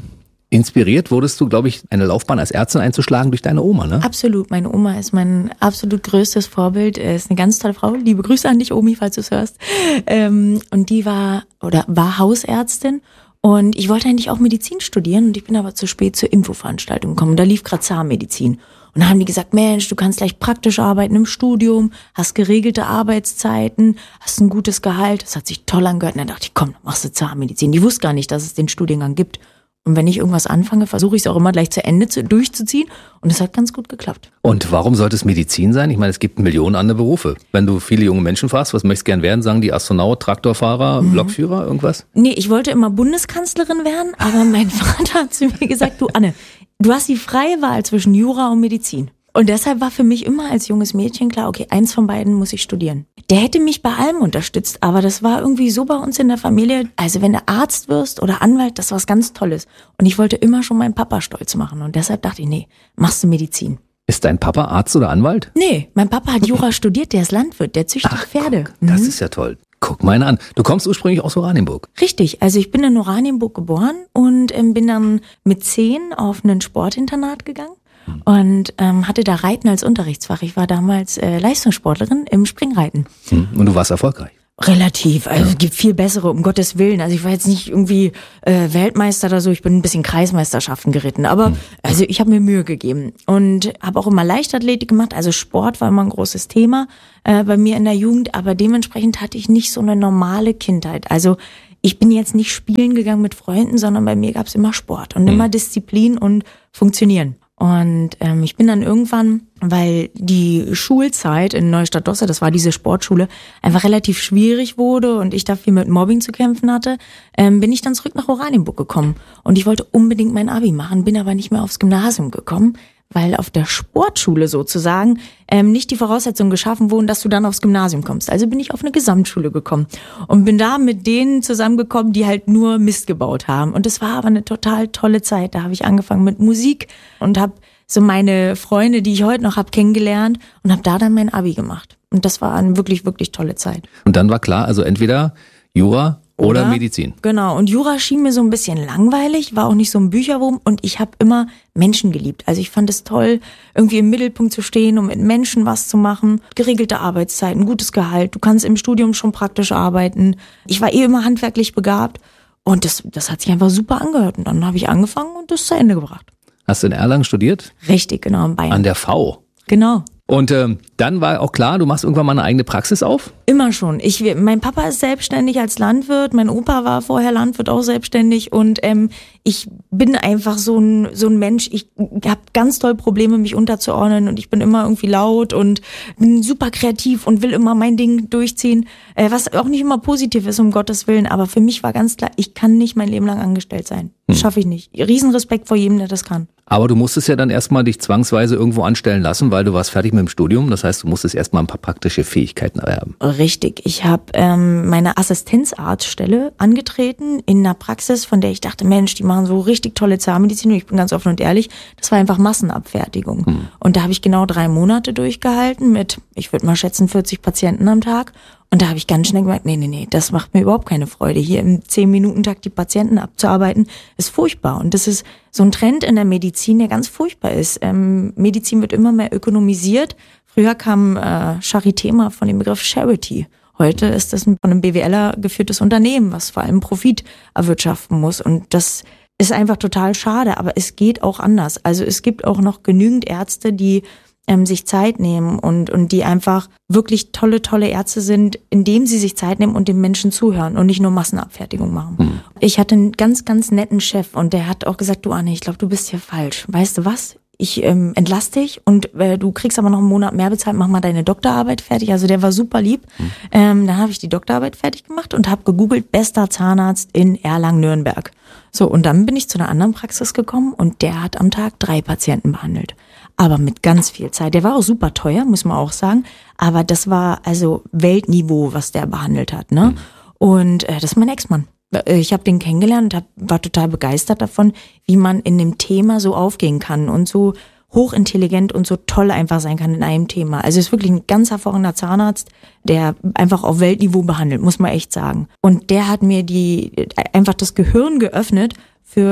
Inspiriert wurdest du, glaube ich, eine Laufbahn als Ärztin einzuschlagen durch deine Oma, ne? Absolut. Meine Oma ist mein absolut größtes Vorbild. Ist eine ganz tolle Frau. Liebe Grüße an dich, Omi, falls du es hörst. Ähm, und die war oder war Hausärztin. Und ich wollte eigentlich auch Medizin studieren und ich bin aber zu spät zur Infoveranstaltung gekommen. Da lief gerade Zahnmedizin. Und da haben die gesagt, Mensch, du kannst gleich praktisch arbeiten im Studium, hast geregelte Arbeitszeiten, hast ein gutes Gehalt. Das hat sich toll angehört. Und dann dachte ich, komm, machst du Zahnmedizin. Die wusste gar nicht, dass es den Studiengang gibt. Und wenn ich irgendwas anfange, versuche ich es auch immer gleich zu Ende zu, durchzuziehen. Und es hat ganz gut geklappt. Und warum sollte es Medizin sein? Ich meine, es gibt Millionen andere Berufe. Wenn du viele junge Menschen fragst, was möchtest du gern werden, sagen die Astronaut, Traktorfahrer, mhm. Lokführer, irgendwas? Nee, ich wollte immer Bundeskanzlerin werden, aber mein Vater hat zu mir gesagt, du Anne, du hast die freie Wahl zwischen Jura und Medizin. Und deshalb war für mich immer als junges Mädchen klar, okay, eins von beiden muss ich studieren. Der hätte mich bei allem unterstützt, aber das war irgendwie so bei uns in der Familie, also wenn du Arzt wirst oder Anwalt, das war was ganz Tolles. Und ich wollte immer schon meinen Papa stolz machen und deshalb dachte ich, nee, machst du Medizin. Ist dein Papa Arzt oder Anwalt? Nee, mein Papa hat Jura studiert, der ist Landwirt, der züchtet Ach, Pferde. Guck, das mhm. ist ja toll. Guck mal an. Du kommst ursprünglich aus Oranienburg. Richtig, also ich bin in Oranienburg geboren und ähm, bin dann mit zehn auf ein Sportinternat gegangen. Und ähm, hatte da Reiten als Unterrichtsfach. Ich war damals äh, Leistungssportlerin im Springreiten. Und du warst erfolgreich? Relativ. Also es gibt viel bessere, um Gottes Willen. Also ich war jetzt nicht irgendwie äh, Weltmeister oder so. Ich bin ein bisschen Kreismeisterschaften geritten. Aber also ich habe mir Mühe gegeben. Und habe auch immer Leichtathletik gemacht. Also Sport war immer ein großes Thema äh, bei mir in der Jugend. Aber dementsprechend hatte ich nicht so eine normale Kindheit. Also ich bin jetzt nicht spielen gegangen mit Freunden, sondern bei mir gab es immer Sport und immer Disziplin und Funktionieren. Und ähm, ich bin dann irgendwann, weil die Schulzeit in Neustadt-Dosse, das war diese Sportschule, einfach relativ schwierig wurde und ich da viel mit Mobbing zu kämpfen hatte, ähm, bin ich dann zurück nach Oranienburg gekommen. Und ich wollte unbedingt mein Abi machen, bin aber nicht mehr aufs Gymnasium gekommen, weil auf der Sportschule sozusagen ähm, nicht die Voraussetzungen geschaffen wurden, dass du dann aufs Gymnasium kommst. Also bin ich auf eine Gesamtschule gekommen und bin da mit denen zusammengekommen, die halt nur Mist gebaut haben. Und es war aber eine total tolle Zeit. Da habe ich angefangen mit Musik und habe so meine Freunde, die ich heute noch habe, kennengelernt und habe da dann mein Abi gemacht. Und das war eine wirklich, wirklich tolle Zeit. Und dann war klar, also entweder Jura oder, oder Medizin. Genau. Und Jura schien mir so ein bisschen langweilig, war auch nicht so ein Bücherwurm und ich habe immer Menschen geliebt. Also ich fand es toll, irgendwie im Mittelpunkt zu stehen und mit Menschen was zu machen. Geregelte Arbeitszeiten, gutes Gehalt. Du kannst im Studium schon praktisch arbeiten. Ich war eh immer handwerklich begabt und das, das hat sich einfach super angehört. Und dann habe ich angefangen und das zu Ende gebracht. Hast du in Erlangen studiert? Richtig, genau, in Bayern. An der V? Genau. Und ähm, dann war auch klar, du machst irgendwann mal eine eigene Praxis auf? Immer schon. Ich, mein Papa ist selbstständig als Landwirt, mein Opa war vorher Landwirt, auch selbstständig und ähm, ich bin einfach so ein so ein Mensch, ich habe ganz doll Probleme, mich unterzuordnen und ich bin immer irgendwie laut und bin super kreativ und will immer mein Ding durchziehen, äh, was auch nicht immer positiv ist, um Gottes Willen, aber für mich war ganz klar, ich kann nicht mein Leben lang angestellt sein. Hm. Schaffe ich nicht. Riesenrespekt vor jedem, der das kann. Aber du musstest ja dann erstmal dich zwangsweise irgendwo anstellen lassen, weil du warst fertig mit dem Studium. Das heißt, du musstest erstmal ein paar praktische Fähigkeiten erwerben. Richtig. Ich habe ähm, meine Assistenzarztstelle angetreten in einer Praxis, von der ich dachte, Mensch, die machen so richtig tolle Zahnmedizin. Und ich bin ganz offen und ehrlich, das war einfach Massenabfertigung. Hm. Und da habe ich genau drei Monate durchgehalten mit, ich würde mal schätzen, vierzig Patienten am Tag. Und da habe ich ganz schnell gemerkt, nee, nee, nee, das macht mir überhaupt keine Freude. Hier im zehn-Minuten-Takt die Patienten abzuarbeiten, ist furchtbar. Und das ist so ein Trend in der Medizin, der ganz furchtbar ist. Ähm, Medizin wird immer mehr ökonomisiert. Früher kam äh, Charité mal von dem Begriff Charity. Heute ist das von einem BWLer geführtes Unternehmen, was vor allem Profit erwirtschaften muss. Und das ist einfach total schade, aber es geht auch anders. Also es gibt auch noch genügend Ärzte, die ähm, sich Zeit nehmen und und die einfach wirklich tolle, tolle Ärzte sind, indem sie sich Zeit nehmen und den Menschen zuhören und nicht nur Massenabfertigung machen. Mhm. Ich hatte einen ganz, ganz netten Chef und der hat auch gesagt, du Anne, ich glaube, du bist hier falsch. Weißt du was? Ich ähm, entlass dich und äh, du kriegst aber noch einen Monat mehr bezahlt, mach mal deine Doktorarbeit fertig. Also der war super lieb. Mhm. Ähm, dann habe ich die Doktorarbeit fertig gemacht und habe gegoogelt, bester Zahnarzt in Erlangen-Nürnberg. So, und dann bin ich zu einer anderen Praxis gekommen und der hat am Tag drei Patienten behandelt. Aber mit ganz viel Zeit. Der war auch super teuer, muss man auch sagen. Aber das war also Weltniveau, was der behandelt hat, ne? Mhm. Und äh, das ist mein Ex-Mann. Ich habe den kennengelernt und hab, war total begeistert davon, wie man in dem Thema so aufgehen kann und so hochintelligent und so toll einfach sein kann in einem Thema. Also ist wirklich ein ganz hervorragender Zahnarzt, der einfach auf Weltniveau behandelt, muss man echt sagen. Und der hat mir die einfach das Gehirn geöffnet für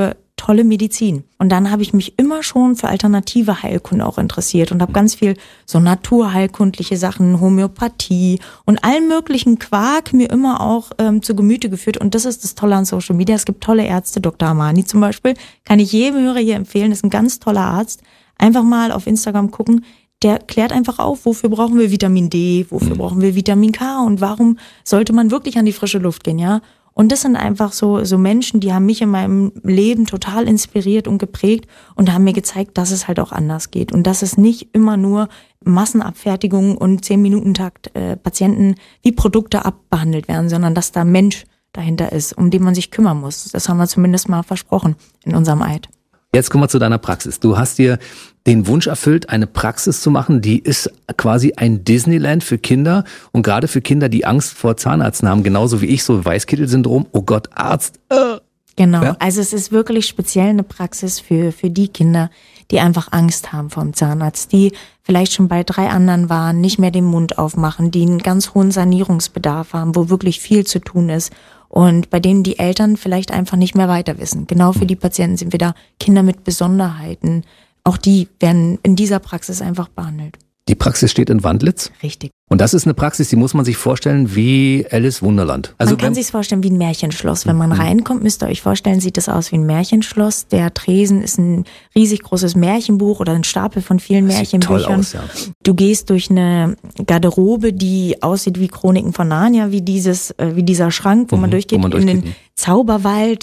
tolle Medizin. Und dann habe ich mich immer schon für alternative Heilkunde auch interessiert und habe ganz viel so naturheilkundliche Sachen, Homöopathie und allen möglichen Quark mir immer auch ähm, zu Gemüte geführt. Und das ist das Tolle an Social Media. Es gibt tolle Ärzte, Doktor Amani zum Beispiel, kann ich jedem Hörer hier empfehlen, ist ein ganz toller Arzt. Einfach mal auf Instagram gucken. Der klärt einfach auf, wofür brauchen wir Vitamin D, wofür mhm. brauchen wir Vitamin K und warum sollte man wirklich an die frische Luft gehen, ja? Und das sind einfach so so Menschen, die haben mich in meinem Leben total inspiriert und geprägt und haben mir gezeigt, dass es halt auch anders geht und dass es nicht immer nur Massenabfertigung und zehn-Minuten-Takt äh, Patienten wie Produkte abbehandelt werden, sondern dass da Mensch dahinter ist, um den man sich kümmern muss. Das haben wir zumindest mal versprochen in unserem Eid. Jetzt kommen wir zu deiner Praxis. Du hast dir den Wunsch erfüllt, eine Praxis zu machen, die ist quasi ein Disneyland für Kinder und gerade für Kinder, die Angst vor Zahnärzten haben, genauso wie ich, so Weißkittel-Syndrom, oh Gott, Arzt. Äh. Genau, ja? Also es ist wirklich speziell eine Praxis für für die Kinder, die einfach Angst haben vor dem Zahnarzt, die vielleicht schon bei drei anderen waren, nicht mehr den Mund aufmachen, die einen ganz hohen Sanierungsbedarf haben, wo wirklich viel zu tun ist. Und bei denen die Eltern vielleicht einfach nicht mehr weiter wissen. Genau für die Patienten sind wir da. Kinder mit Besonderheiten, auch die werden in dieser Praxis einfach behandelt. Die Praxis steht in Wandlitz? Richtig. Und das ist eine Praxis, die muss man sich vorstellen wie Alice Wunderland. Also man kann sich vorstellen wie ein Märchenschloss. Wenn man mhm. reinkommt, müsst ihr euch vorstellen, sieht das aus wie ein Märchenschloss. Der Tresen ist ein riesig großes Märchenbuch oder ein Stapel von vielen das Märchenbüchern. Sieht toll aus, ja. Du gehst durch eine Garderobe, die aussieht wie Chroniken von Narnia, wie dieses, äh, wie dieser Schrank, wo mhm, man durchgeht, wo man durchgeht in den Zauberwald,